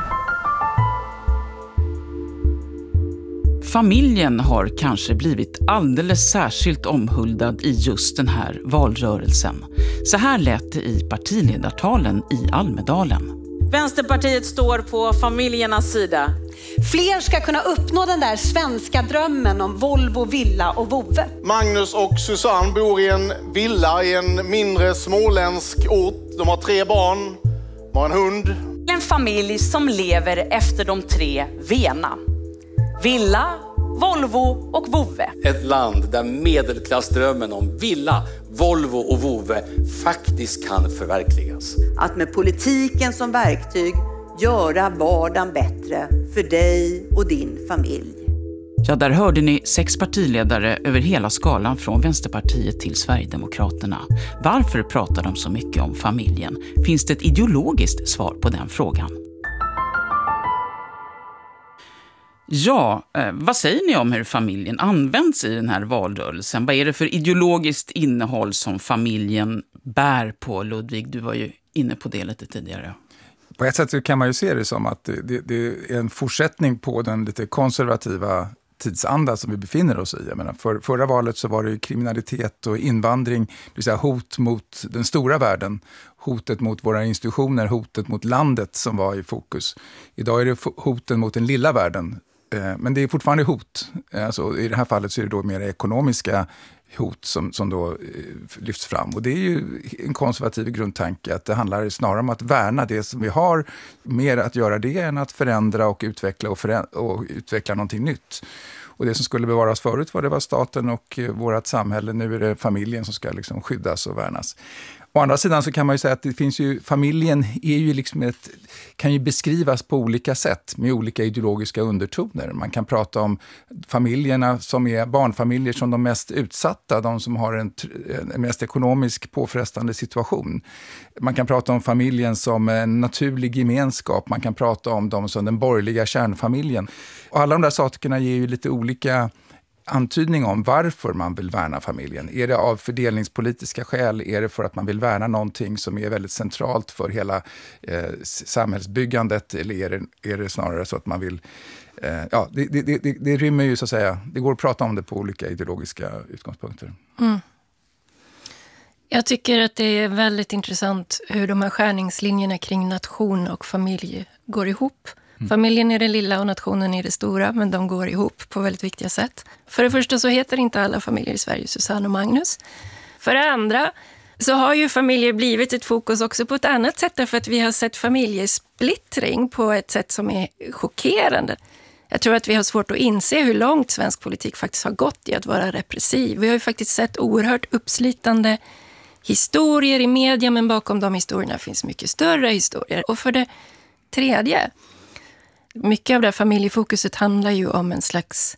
Familjen har kanske blivit alldeles särskilt omhuldad i just den här valrörelsen. Så här lät det i partiledartalen i Almedalen. Vänsterpartiet står på familjernas sida. Fler ska kunna uppnå den där svenska drömmen om Volvo, villa och vovve. Magnus och Susanne bor i en villa i en mindre småländsk ort. De har tre barn, de har en hund. En familj som lever efter de tre V:na. Villa, Volvo och vovve. Ett land där medelklassdrömmen om villa, Volvo och vovve faktiskt kan förverkligas. Att med politiken som verktyg göra vardagen bättre för dig och din familj. Ja, där hörde ni sex partiledare över hela skalan från Vänsterpartiet till Sverigedemokraterna. Varför pratar de så mycket om familjen? Finns det ett ideologiskt svar på den frågan? Ja, eh, vad säger ni om hur familjen används i den här valrörelsen? Vad är det för ideologiskt innehåll som familjen bär på? Ludvig, du var ju inne på det lite tidigare. På ett sätt kan man ju se det som att det, det, det är en fortsättning på den lite konservativa tidsanda som vi befinner oss i. Jag menar, för, förra valet så var det ju kriminalitet och invandring, det vill säga hot mot den stora världen, hotet mot våra institutioner, hotet mot landet som var i fokus. Idag är det hoten mot den lilla världen, eh, men det är fortfarande hot. Alltså, i det här fallet så är det då mer ekonomiska hot som, som då eh, lyfts fram. Och det är ju en konservativ grundtanke att det handlar snarare om att värna det som vi har, mer att göra det än att förändra och utveckla och, förändra, och utveckla någonting nytt. Och det som skulle bevaras förut var det var staten och eh, vårt samhälle. Nu är det familjen som ska liksom skyddas och värnas. Å andra sidan så kan man ju säga att det finns ju, familjen är ju liksom ett, kan ju beskrivas på olika sätt med olika ideologiska undertoner. Man kan prata om familjerna som är barnfamiljer som de mest utsatta, de som har en, en mest ekonomisk påfrestande situation. Man kan prata om familjen som en naturlig gemenskap, man kan prata om dem som den borgerliga kärnfamiljen. Och alla de där sakerna ger ju lite olika antydning om varför man vill värna familjen. Är det av fördelningspolitiska skäl? Är det för att man vill värna någonting som är väldigt centralt för hela eh, samhällsbyggandet? Eller är det, är det snarare så att man vill... Eh, ja, det, det, det, det rymmer ju så att säga... Det går att prata om det på olika ideologiska utgångspunkter. Mm. Jag tycker att det är väldigt intressant hur de här skärningslinjerna kring nation och familj går ihop. Mm. Familjen är det lilla och nationen är det stora, men de går ihop på väldigt viktiga sätt. För det första så heter inte alla familjer i Sverige Susanne och Magnus. För det andra så har ju familjer blivit ett fokus också på ett annat sätt, därför att vi har sett familjesplittring på ett sätt som är chockerande. Jag tror att vi har svårt att inse hur långt svensk politik faktiskt har gått i att vara repressiv. Vi har ju faktiskt sett oerhört uppslitande historier i media, men bakom de historierna finns mycket större historier. Och för det tredje, mycket av det här familjefokuset handlar ju om en slags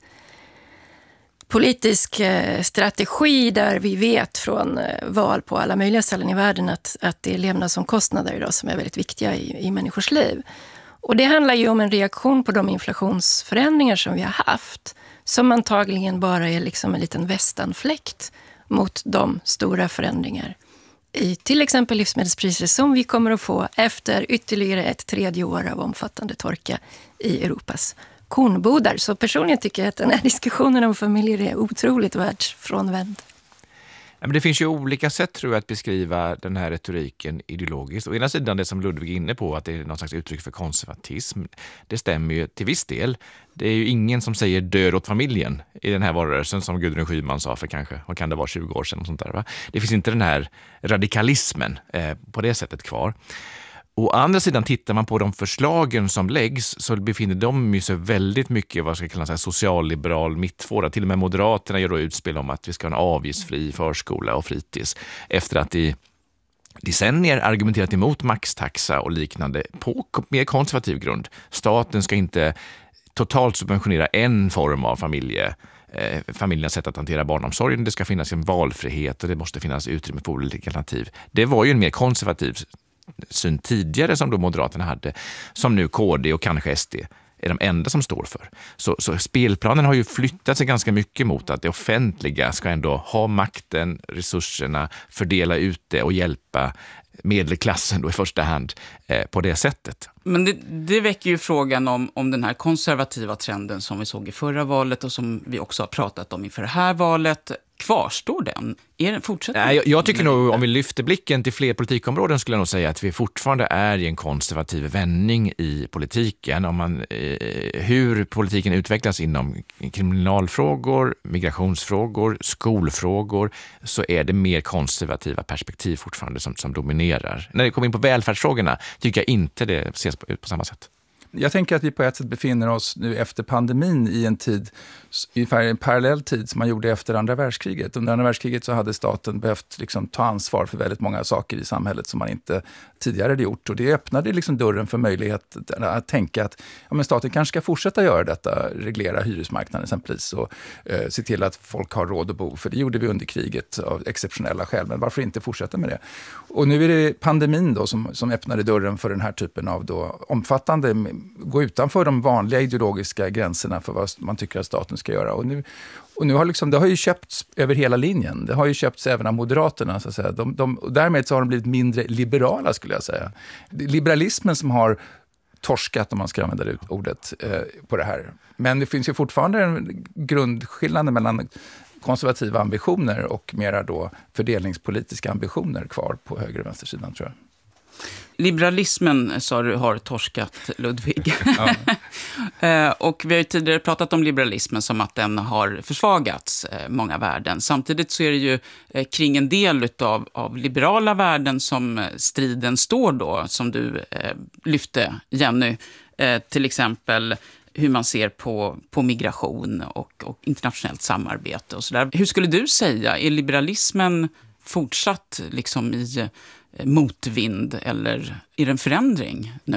politisk strategi där vi vet från val på alla möjliga ställen i världen att, att det är levnadsomkostnader idag som är väldigt viktiga i, i människors liv. Och det handlar ju om en reaktion på de inflationsförändringar som vi har haft, som antagligen bara är liksom en liten västanfläkt mot de stora förändringar i till exempel livsmedelspriser som vi kommer att få efter ytterligare ett tredje år av omfattande torka i Europas kornbodar. Så personligen tycker jag att den här diskussionen om familjer är otroligt världsfrånvänd. Men det finns ju olika sätt, tror jag, att beskriva den här retoriken ideologiskt. Å ena sidan det som Ludvig är inne på, att det är någon slags uttryck för konservatism. Det stämmer ju till viss del. Det är ju ingen som säger död åt familjen i den här valrörelsen som Gudrun Schyman sa för kanske, vad kan det vara, tjugo år sedan och sånt där, va? Det finns inte den här radikalismen eh, på det sättet kvar. Å andra sidan, tittar man på de förslagen som läggs så befinner de sig väldigt mycket, vad ska jag kalla det, socialliberal mittfåra. Till och med Moderaterna gör då utspel om att vi ska ha en avgiftsfri förskola och fritids. Efter att i decennier argumenterat emot maxtaxa och liknande på mer konservativ grund. Staten ska inte totalt subventionera en form av familje eh, familjernas sätt att hantera barnomsorgen. Det ska finnas en valfrihet och det måste finnas utrymme för olika alternativ. Det var ju en mer konservativ syn tidigare som då Moderaterna hade, som nu K D och kanske S D är de enda som står för. Så, så spelplanen har ju flyttat sig ganska mycket mot att det offentliga ska ändå ha makten, resurserna, fördela ut det och hjälpa medelklassen då i första hand eh, på det sättet. Men det, det väcker ju frågan om, om den här konservativa trenden som vi såg i förra valet och som vi också har pratat om inför det här valet. Kvarstår den? Är den fortsätter? Nej, jag, jag tycker nog, om vi lyfter blicken till fler politikområden, skulle jag nog säga att vi fortfarande är i en konservativ vändning i politiken. Om man, eh, hur politiken utvecklas inom kriminalfrågor, migrationsfrågor, skolfrågor, så är det mer konservativa perspektiv fortfarande som, som dominerar. När det kommer in på välfärdsfrågorna tycker jag inte det ses på, på samma sätt. Jag tänker att vi på ett sätt befinner oss nu efter pandemin i en tid, ungefär en parallell tid som man gjorde efter andra världskriget. Under andra världskriget så hade staten behövt liksom ta ansvar för väldigt många saker i samhället som man inte tidigare hade gjort. Och det öppnade liksom dörren för möjlighet att tänka att ja, men staten kanske ska fortsätta göra detta, reglera hyresmarknaden exempelvis och eh, se till att folk har råd att bo. För det gjorde vi under kriget av exceptionella skäl, men varför inte fortsätta med det? Och nu är det pandemin då som, som öppnade dörren för den här typen av då omfattande gå utanför de vanliga ideologiska gränserna för vad man tycker att staten ska göra. Och nu, och nu har liksom, det har ju köpts över hela linjen. Det har ju köpts även av Moderaterna. Så att säga. De, de, och därmed så har de blivit mindre liberala, skulle jag säga. Liberalismen som har torskat, om man ska använda det ordet, eh, på det här. Men det finns ju fortfarande en grundskillnad mellan konservativa ambitioner och mera då fördelningspolitiska ambitioner kvar på höger- och vänstersidan, tror jag. Liberalismen, sa du, har torskat, Ludvig. Ja. Och vi har ju tidigare pratat om liberalismen som att den har försvagats många värden. Samtidigt så är det ju kring en del utav, av liberala värden som striden står då, som du eh, lyfte, Jenny. Eh, till exempel hur man ser på, på migration och, och internationellt samarbete och sådär. Hur skulle du säga, är liberalismen fortsatt liksom i motvind eller är det en förändring nu?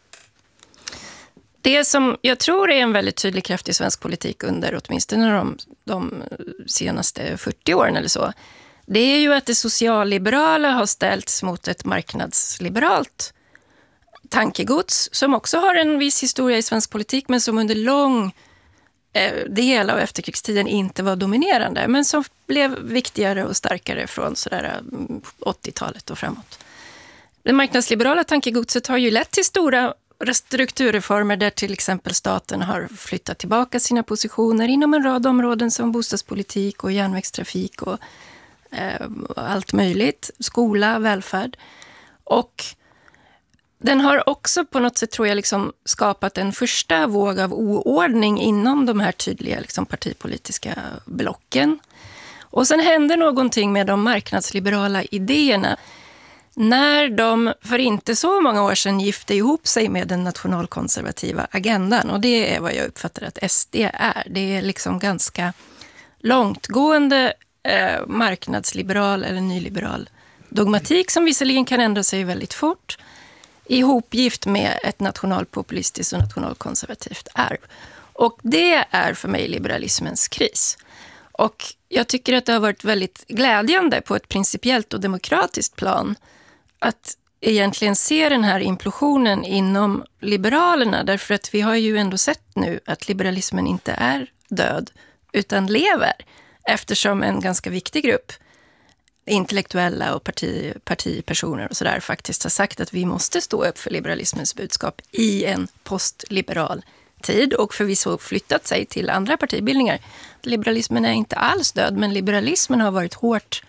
Det som jag tror är en väldigt tydlig kraft i svensk politik under åtminstone de, de senaste fyrtio åren eller så, det är ju att det socialliberala har ställts mot ett marknadsliberalt tankegods som också har en viss historia i svensk politik men som under lång eh, del av efterkrigstiden inte var dominerande men som blev viktigare och starkare från sådär åttiotalet och framåt. Det marknadsliberala tankegodset har ju lett till stora strukturreformer där till exempel staten har flyttat tillbaka sina positioner inom en rad områden som bostadspolitik och järnvägstrafik och eh, allt möjligt, skola, välfärd. Och den har också på något sätt, tror jag, liksom skapat en första våg av oordning inom de här tydliga liksom, partipolitiska blocken. Och sen hände någonting med de marknadsliberala idéerna när de för inte så många år sedan gifte ihop sig med den nationalkonservativa agendan. Och det är vad jag uppfattar att S D är. Det är liksom ganska långtgående eh, marknadsliberal eller nyliberal dogmatik som visserligen kan ändra sig väldigt fort, ihopgift med ett nationalpopulistiskt och nationalkonservativt arv. Och det är för mig liberalismens kris. Och jag tycker att det har varit väldigt glädjande på ett principiellt och demokratiskt plan att egentligen se den här implosionen inom liberalerna, därför att vi har ju ändå sett nu att liberalismen inte är död utan lever, eftersom en ganska viktig grupp intellektuella och parti, partipersoner och sådär faktiskt har sagt att vi måste stå upp för liberalismens budskap i en postliberal tid och förvisso flyttat sig till andra partibildningar. Liberalismen är inte alls död, men liberalismen har varit hårt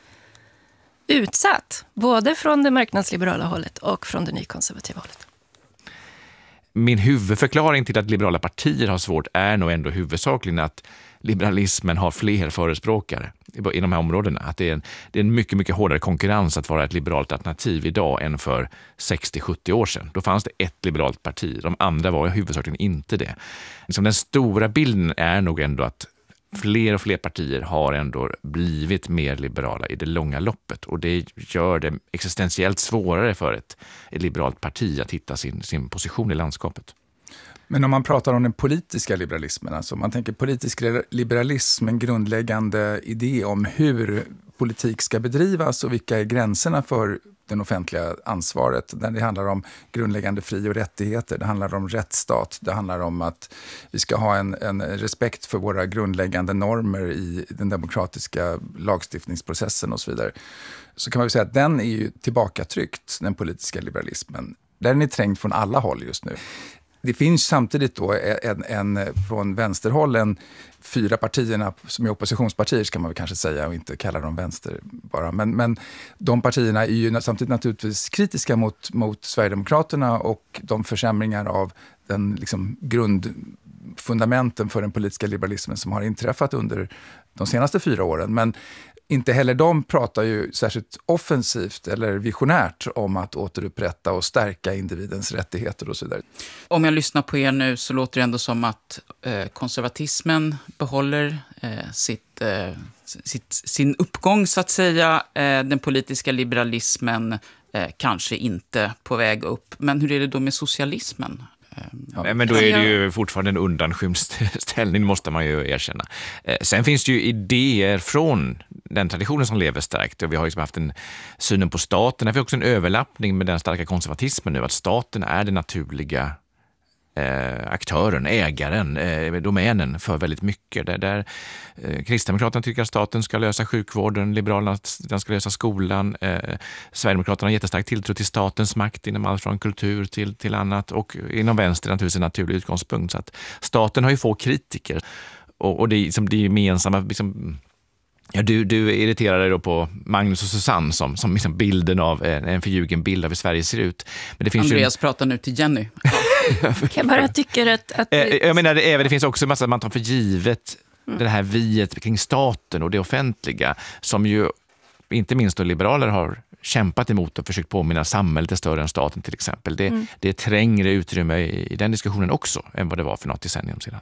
utsatt, både från det marknadsliberala hållet och från det nykonservativa hållet. Min huvudförklaring till att liberala partier har svårt är nog ändå huvudsakligen att liberalismen har fler förespråkare i de här områdena. Att det är en, det är en mycket, mycket hårdare konkurrens att vara ett liberalt alternativ idag än för sextio till sjuttio år sedan. Då fanns det ett liberalt parti, de andra var huvudsakligen inte det. Liksom den stora bilden är nog ändå att fler och fler partier har ändå blivit mer liberala i det långa loppet. Och det gör det existentiellt svårare för ett, ett liberalt parti att hitta sin, sin position i landskapet. Men om man pratar om den politiska liberalismen, alltså man tänker politisk liberalism, en grundläggande idé om hur politik ska bedrivas och vilka är gränserna för den offentliga ansvaret. Där det handlar om grundläggande fri- och rättigheter, det handlar om rättsstat, det handlar om att vi ska ha en, en respekt för våra grundläggande normer i den demokratiska lagstiftningsprocessen och så vidare. Så kan man ju säga att den är ju tillbakatryckt, den politiska liberalismen. Den är trängd från alla håll just nu. Det finns samtidigt då en, en, från vänsterhåll en fyra partierna som är oppositionspartier, ska man väl kanske säga, och inte kalla dem vänster bara. Men, men de partierna är ju samtidigt naturligtvis kritiska mot, mot Sverigedemokraterna och de försämringar av den liksom, grundfundamenten för den politiska liberalismen som har inträffat under de senaste fyra åren. Men inte heller de pratar ju särskilt offensivt eller visionärt om att återupprätta och stärka individens rättigheter och så vidare. Om jag lyssnar på er nu så låter det ändå som att eh, konservatismen behåller eh, sitt, eh, sitt, sin uppgång så att säga. Eh, den politiska liberalismen eh, kanske inte på väg upp. Men hur är det då med socialismen? Ja, men då är det ju fortfarande en undanskymd ställning, måste man ju erkänna. Sen finns det ju idéer från den traditionen som lever starkt. Och vi har ju haft en synen på staten. Det finns också en överlappning med den starka konservatismen nu. Att staten är det naturliga eh, aktören, ägaren, eh, domänen för väldigt mycket. Där, där eh, Kristdemokraterna tycker att staten ska lösa sjukvården, Liberalerna att den ska lösa skolan, eh, Sverigedemokraterna har jättestark tilltro till statens makt inom allt från kultur till, till annat, och inom vänster naturligtvis en naturlig utgångspunkt. Så att staten har ju få kritiker, och, och det är liksom det gemensamma liksom, ja, du, du irriterar dig då på Magnus och Susanne som, som liksom bilden av en, en förljugen bild av hur Sverige ser ut. Men det finns Andreas ju... pratar nu till Jenny. Jag bara tycker att... att det... Jag menar, det, det finns också en massa man tar för givet, mm. det här viet kring staten och det offentliga, som ju inte minst då liberaler har kämpat emot och försökt påminna samhället är större än staten till exempel. Det, mm. det är trängre utrymme i, i den diskussionen också än vad det var för något decennium sedan.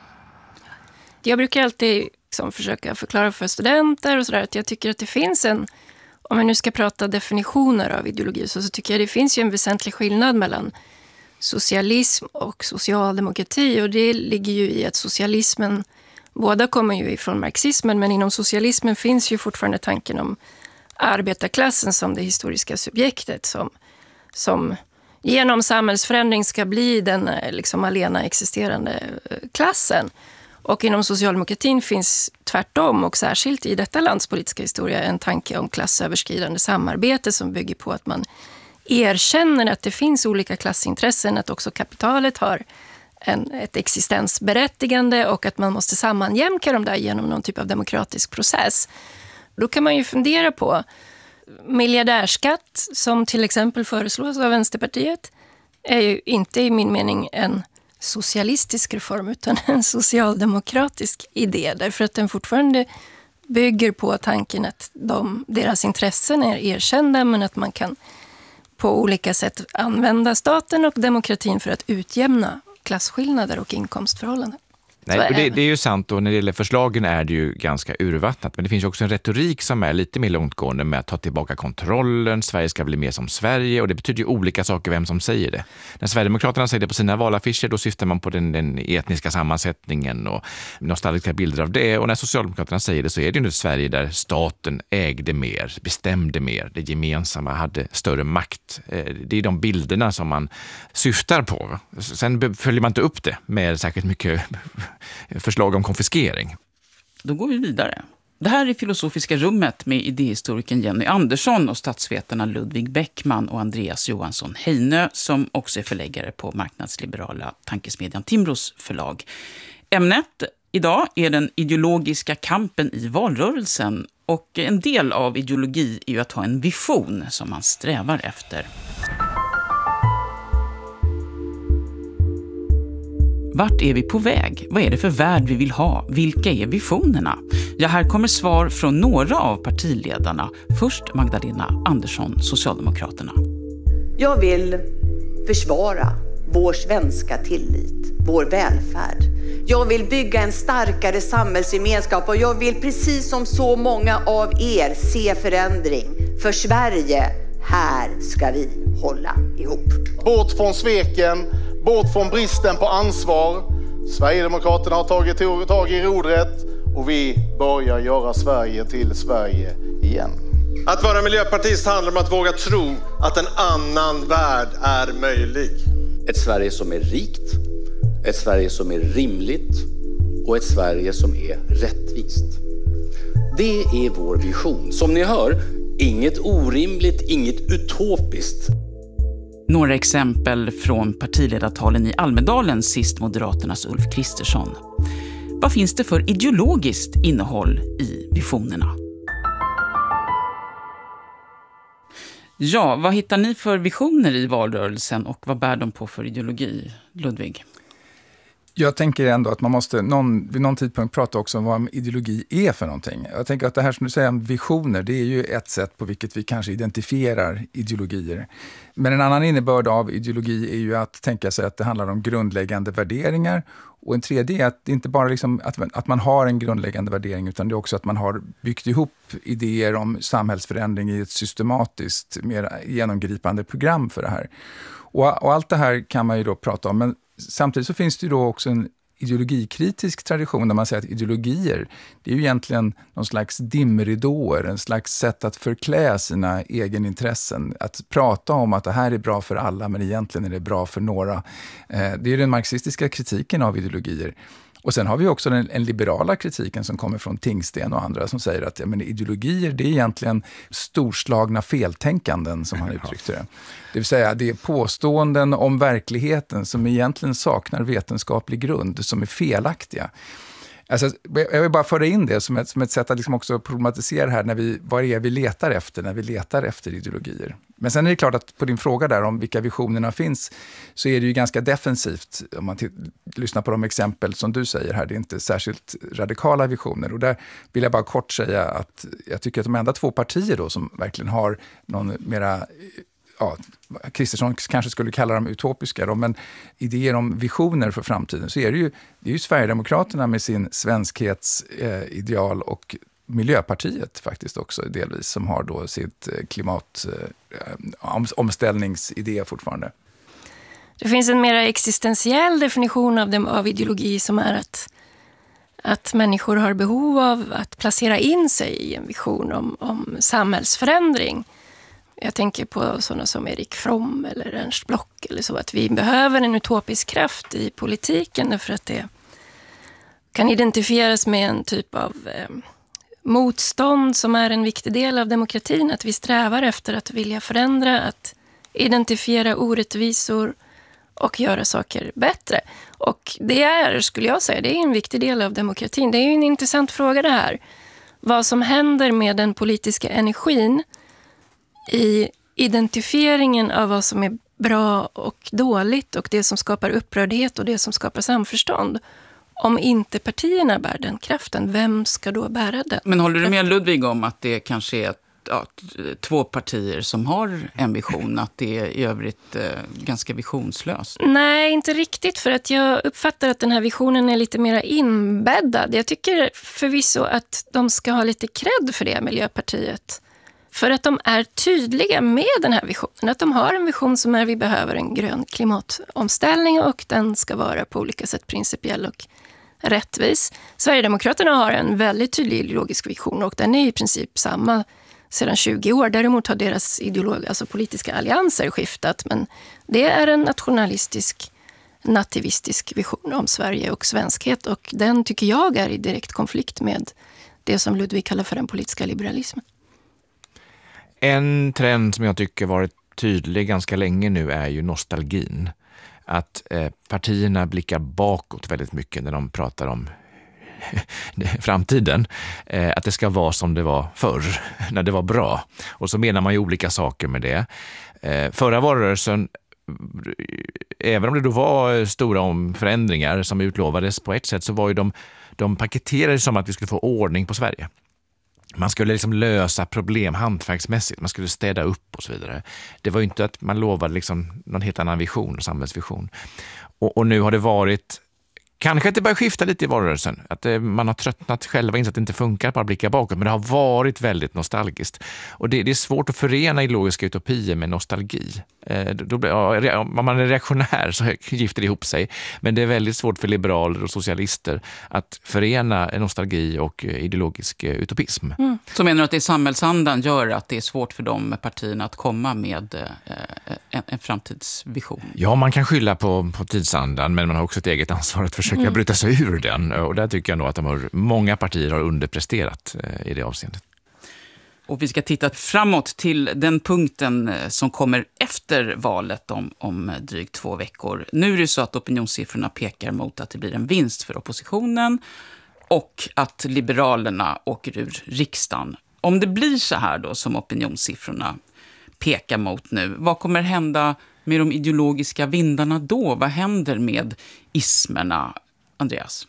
Jag brukar alltid liksom försöka förklara för studenter och sådär att jag tycker att det finns en, om vi nu ska prata definitioner av ideologi, så, så tycker jag det finns ju en väsentlig skillnad mellan socialism och socialdemokrati, och det ligger ju i att socialismen, båda kommer ju ifrån marxismen, men inom socialismen finns ju fortfarande tanken om arbetarklassen som det historiska subjektet som, som genom samhällsförändring ska bli den liksom alena existerande klassen. Och inom socialdemokratin finns tvärtom, och särskilt i detta lands politiska historia, en tanke om klassöverskridande samarbete som bygger på att man erkänner att det finns olika klassintressen, att också kapitalet har en, ett existensberättigande och att man måste sammanjämka dem där genom någon typ av demokratisk process. Då kan man ju fundera på miljardärskatt, som till exempel föreslås av Vänsterpartiet, är ju inte i min mening en socialistisk reform utan en socialdemokratisk idé, därför att den fortfarande bygger på tanken att de, deras intressen är erkända, men att man kan på olika sätt använda staten och demokratin för att utjämna klasskillnader och inkomstförhållanden. Nej, och det, det är ju sant, och när det gäller förslagen är det ju ganska urvattnat, men det finns ju också en retorik som är lite mer långtgående med att ta tillbaka kontrollen, Sverige ska bli mer som Sverige, och det betyder ju olika saker vem som säger det. När Sverigedemokraterna säger det på sina valaffischer, då syftar man på den, den etniska sammansättningen och nostalgiska bilder av det, och när Socialdemokraterna säger det så är det ju nu Sverige där staten ägde mer, bestämde mer, det gemensamma hade större makt. Det är de bilderna som man syftar på. Sen följer man inte upp det med särskilt mycket förslag om konfiskering. Då går vi vidare. Det här är Filosofiska rummet med idéhistorikern Jenny Andersson och statsvetarna Ludvig Bäckman och Andreas Johansson Heinö, som också är förläggare på marknadsliberala tankesmedjan Timbros förlag. Ämnet idag är den ideologiska kampen i valrörelsen, och en del av ideologi är ju att ha en vision som man strävar efter. Vart är vi på väg? Vad är det för värld vi vill ha? Vilka är visionerna? Ja, här kommer svar från några av partiledarna. Först Magdalena Andersson, Socialdemokraterna. Jag vill försvara vår svenska tillit, vår välfärd. Jag vill bygga en starkare samhällsgemenskap, och jag vill precis som så många av er se förändring. För Sverige, här ska vi hålla ihop. Bort från sveken, bort från bristen på ansvar. Sverigedemokraterna har tagit tag i rodret, och vi börjar göra Sverige till Sverige igen. Att vara miljöpartist handlar om att våga tro att en annan värld är möjlig. Ett Sverige som är rikt, ett Sverige som är rimligt och ett Sverige som är rättvist. Det är vår vision. Som ni hör, inget orimligt, inget utopiskt. Några exempel från partiledartalen i Almedalen, sist Moderaternas Ulf Kristersson. Vad finns det för ideologiskt innehåll i visionerna? Ja, vad hittar ni för visioner i valrörelsen, och vad bär de på för ideologi? Ludvig? Jag tänker ändå att man måste någon, vid någon tidpunkt prata också om vad ideologi är för någonting. Jag tänker att det här som du säger om visioner, det är ju ett sätt på vilket vi kanske identifierar ideologier. Men en annan innebörd av ideologi är ju att tänka sig att det handlar om grundläggande värderingar. Och en tredje är att det inte bara liksom att, att man har en grundläggande värdering, utan det är också att man har byggt ihop idéer om samhällsförändring i ett systematiskt, mer genomgripande program för det här. Och, och allt det här kan man ju då prata om, men samtidigt så finns det ju då också en ideologikritisk tradition där man säger att ideologier, det är ju egentligen någon slags dimridåer, en slags sätt att förklä sina egenintressen. Att prata om att det här är bra för alla men egentligen är det bra för några. Eh, det är den marxistiska kritiken av ideologier. Och sen har vi också den, en liberala kritiken som kommer från Tingsten och andra som säger att ja, men ideologier, det är egentligen storslagna feltänkanden som han uttryckte det. Det vill säga det är påståenden om verkligheten som egentligen saknar vetenskaplig grund, som är felaktiga. Alltså, jag vill bara föra in det som ett, som ett sätt att liksom också problematisera här när vi, vad är vi letar efter när vi letar efter ideologier. Men sen är det klart att på din fråga där om vilka visionerna finns så är det ju ganska defensivt om man t- lyssnar på de exempel som du säger här. Det är inte särskilt radikala visioner och där vill jag bara kort säga att jag tycker att de enda två partier då som verkligen har någon mera... Ja, Kristersson kanske skulle kalla dem utopiska då, men idéer om visioner för framtiden så är det ju, det är ju Sverigedemokraterna med sin svenskhetsideal eh, och Miljöpartiet faktiskt också delvis som har då sitt klimatomställningsidé eh, fortfarande. Det finns en mer existentiell definition av, dem, av ideologi som är att, att människor har behov av att placera in sig i en vision om, om samhällsförändring. Jag tänker på sådana som Erik Fromm eller Ernst Bloch eller så, att vi behöver en utopisk kraft i politiken därför att det kan identifieras med en typ av eh, motstånd som är en viktig del av demokratin, att vi strävar efter att vilja förändra, att identifiera orättvisor och göra saker bättre. Och det är, skulle jag säga, det är en viktig del av demokratin. Det är ju en intressant fråga det här. Vad som händer med den politiska energin i identifieringen av vad som är bra och dåligt och det som skapar upprördhet och det som skapar samförstånd. Om inte partierna bär den kraften, vem ska då bära den? Men håller du med Ludvig om att det kanske är ja, två partier som har en vision, att det är i övrigt eh, ganska visionslöst? Nej, inte riktigt, för att jag uppfattar att den här visionen är lite mer inbäddad. Jag tycker förvisso att de ska ha lite cred för det, Miljöpartiet. För att de är tydliga med den här visionen. Att de har en vision som är vi behöver en grön klimatomställning och den ska vara på olika sätt principiell och rättvis. Sverigedemokraterna har en väldigt tydlig ideologisk vision och den är i princip samma sedan tjugo år. Däremot har deras ideolog, alltså politiska allianser skiftat, men det är en nationalistisk, nativistisk vision om Sverige och svenskhet och den tycker jag är i direkt konflikt med det som Ludvig kallar för den politiska liberalismen. En trend som jag tycker varit tydlig ganska länge nu är ju nostalgin. Att eh, partierna blickar bakåt väldigt mycket när de pratar om framtiden. Eh, att det ska vara som det var förr, när det var bra. Och så menar man ju olika saker med det. Eh, förra valrörelsen, även om det då var stora om förändringar som utlovades på ett sätt, så var ju de, de paketerade som att vi skulle få ordning på Sverige. Man skulle liksom lösa problem hantverksmässigt, man skulle städa upp och så vidare. Det var ju inte att man lovade liksom någon helt annan vision, samhällsvision. Och, och nu har det varit, kanske att det börjar skifta lite i valrörelsen, att det, man har tröttnat själva, insett att det inte funkar bara att blicka bakåt, men det har varit väldigt nostalgiskt. Och det, det är svårt att förena ideologiska utopier med nostalgi. Eh, då, ja, om man är reaktionär så gifter det ihop sig, men det är väldigt svårt för liberaler och socialister att förena nostalgi och ideologisk utopism. Mm. Så menar du att det är samhällsandan gör att det är svårt för de partierna att komma med eh, en, en framtidsvision? Ja, man kan skylla på, på tidsandan, men man har också ett eget ansvar att försöka mm. bryta sig ur den. Och där tycker jag nog att de har, många partier har underpresterat eh, i det avseendet. Och vi ska titta framåt till den punkten som kommer efter valet om, om drygt två veckor. Nu är det så att opinionssiffrorna pekar mot att det blir en vinst för oppositionen och att Liberalerna åker ur riksdagen. Om det blir så här då som opinionssiffrorna pekar mot nu, vad kommer hända med de ideologiska vindarna då? Vad händer med ismerna, Andreas?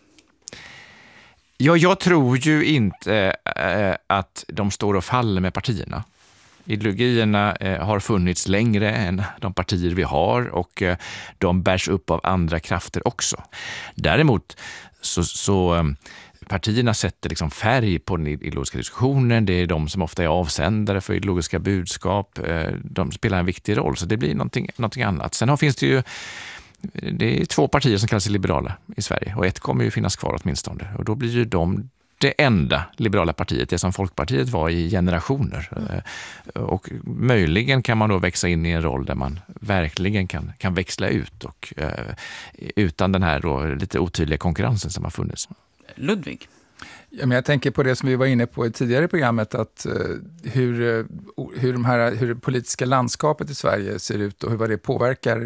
Ja, jag tror ju inte äh, att de står och faller med partierna. Ideologierna äh, har funnits längre än de partier vi har och äh, de bärs upp av andra krafter också. Däremot så, så äh, partierna sätter liksom färg på den ideologiska diskussionen. Det är de som ofta är avsändare för ideologiska budskap. Äh, de spelar en viktig roll, så det blir någonting, någonting annat. Sen har, finns det ju det är två partier som kallas liberala i Sverige och ett kommer ju finnas kvar åtminstone. Och då blir ju de det enda liberala partiet, det som Folkpartiet var i generationer. Mm. Och möjligen kan man då växa in i en roll där man verkligen kan, kan växla ut och uh, utan den här då lite otydliga konkurrensen som har funnits. Ludvig? Ja, men jag tänker på det som vi var inne på i tidigare programmet, att uh, hur, uh, hur, de här, hur det politiska landskapet i Sverige ser ut och hur vad det påverkar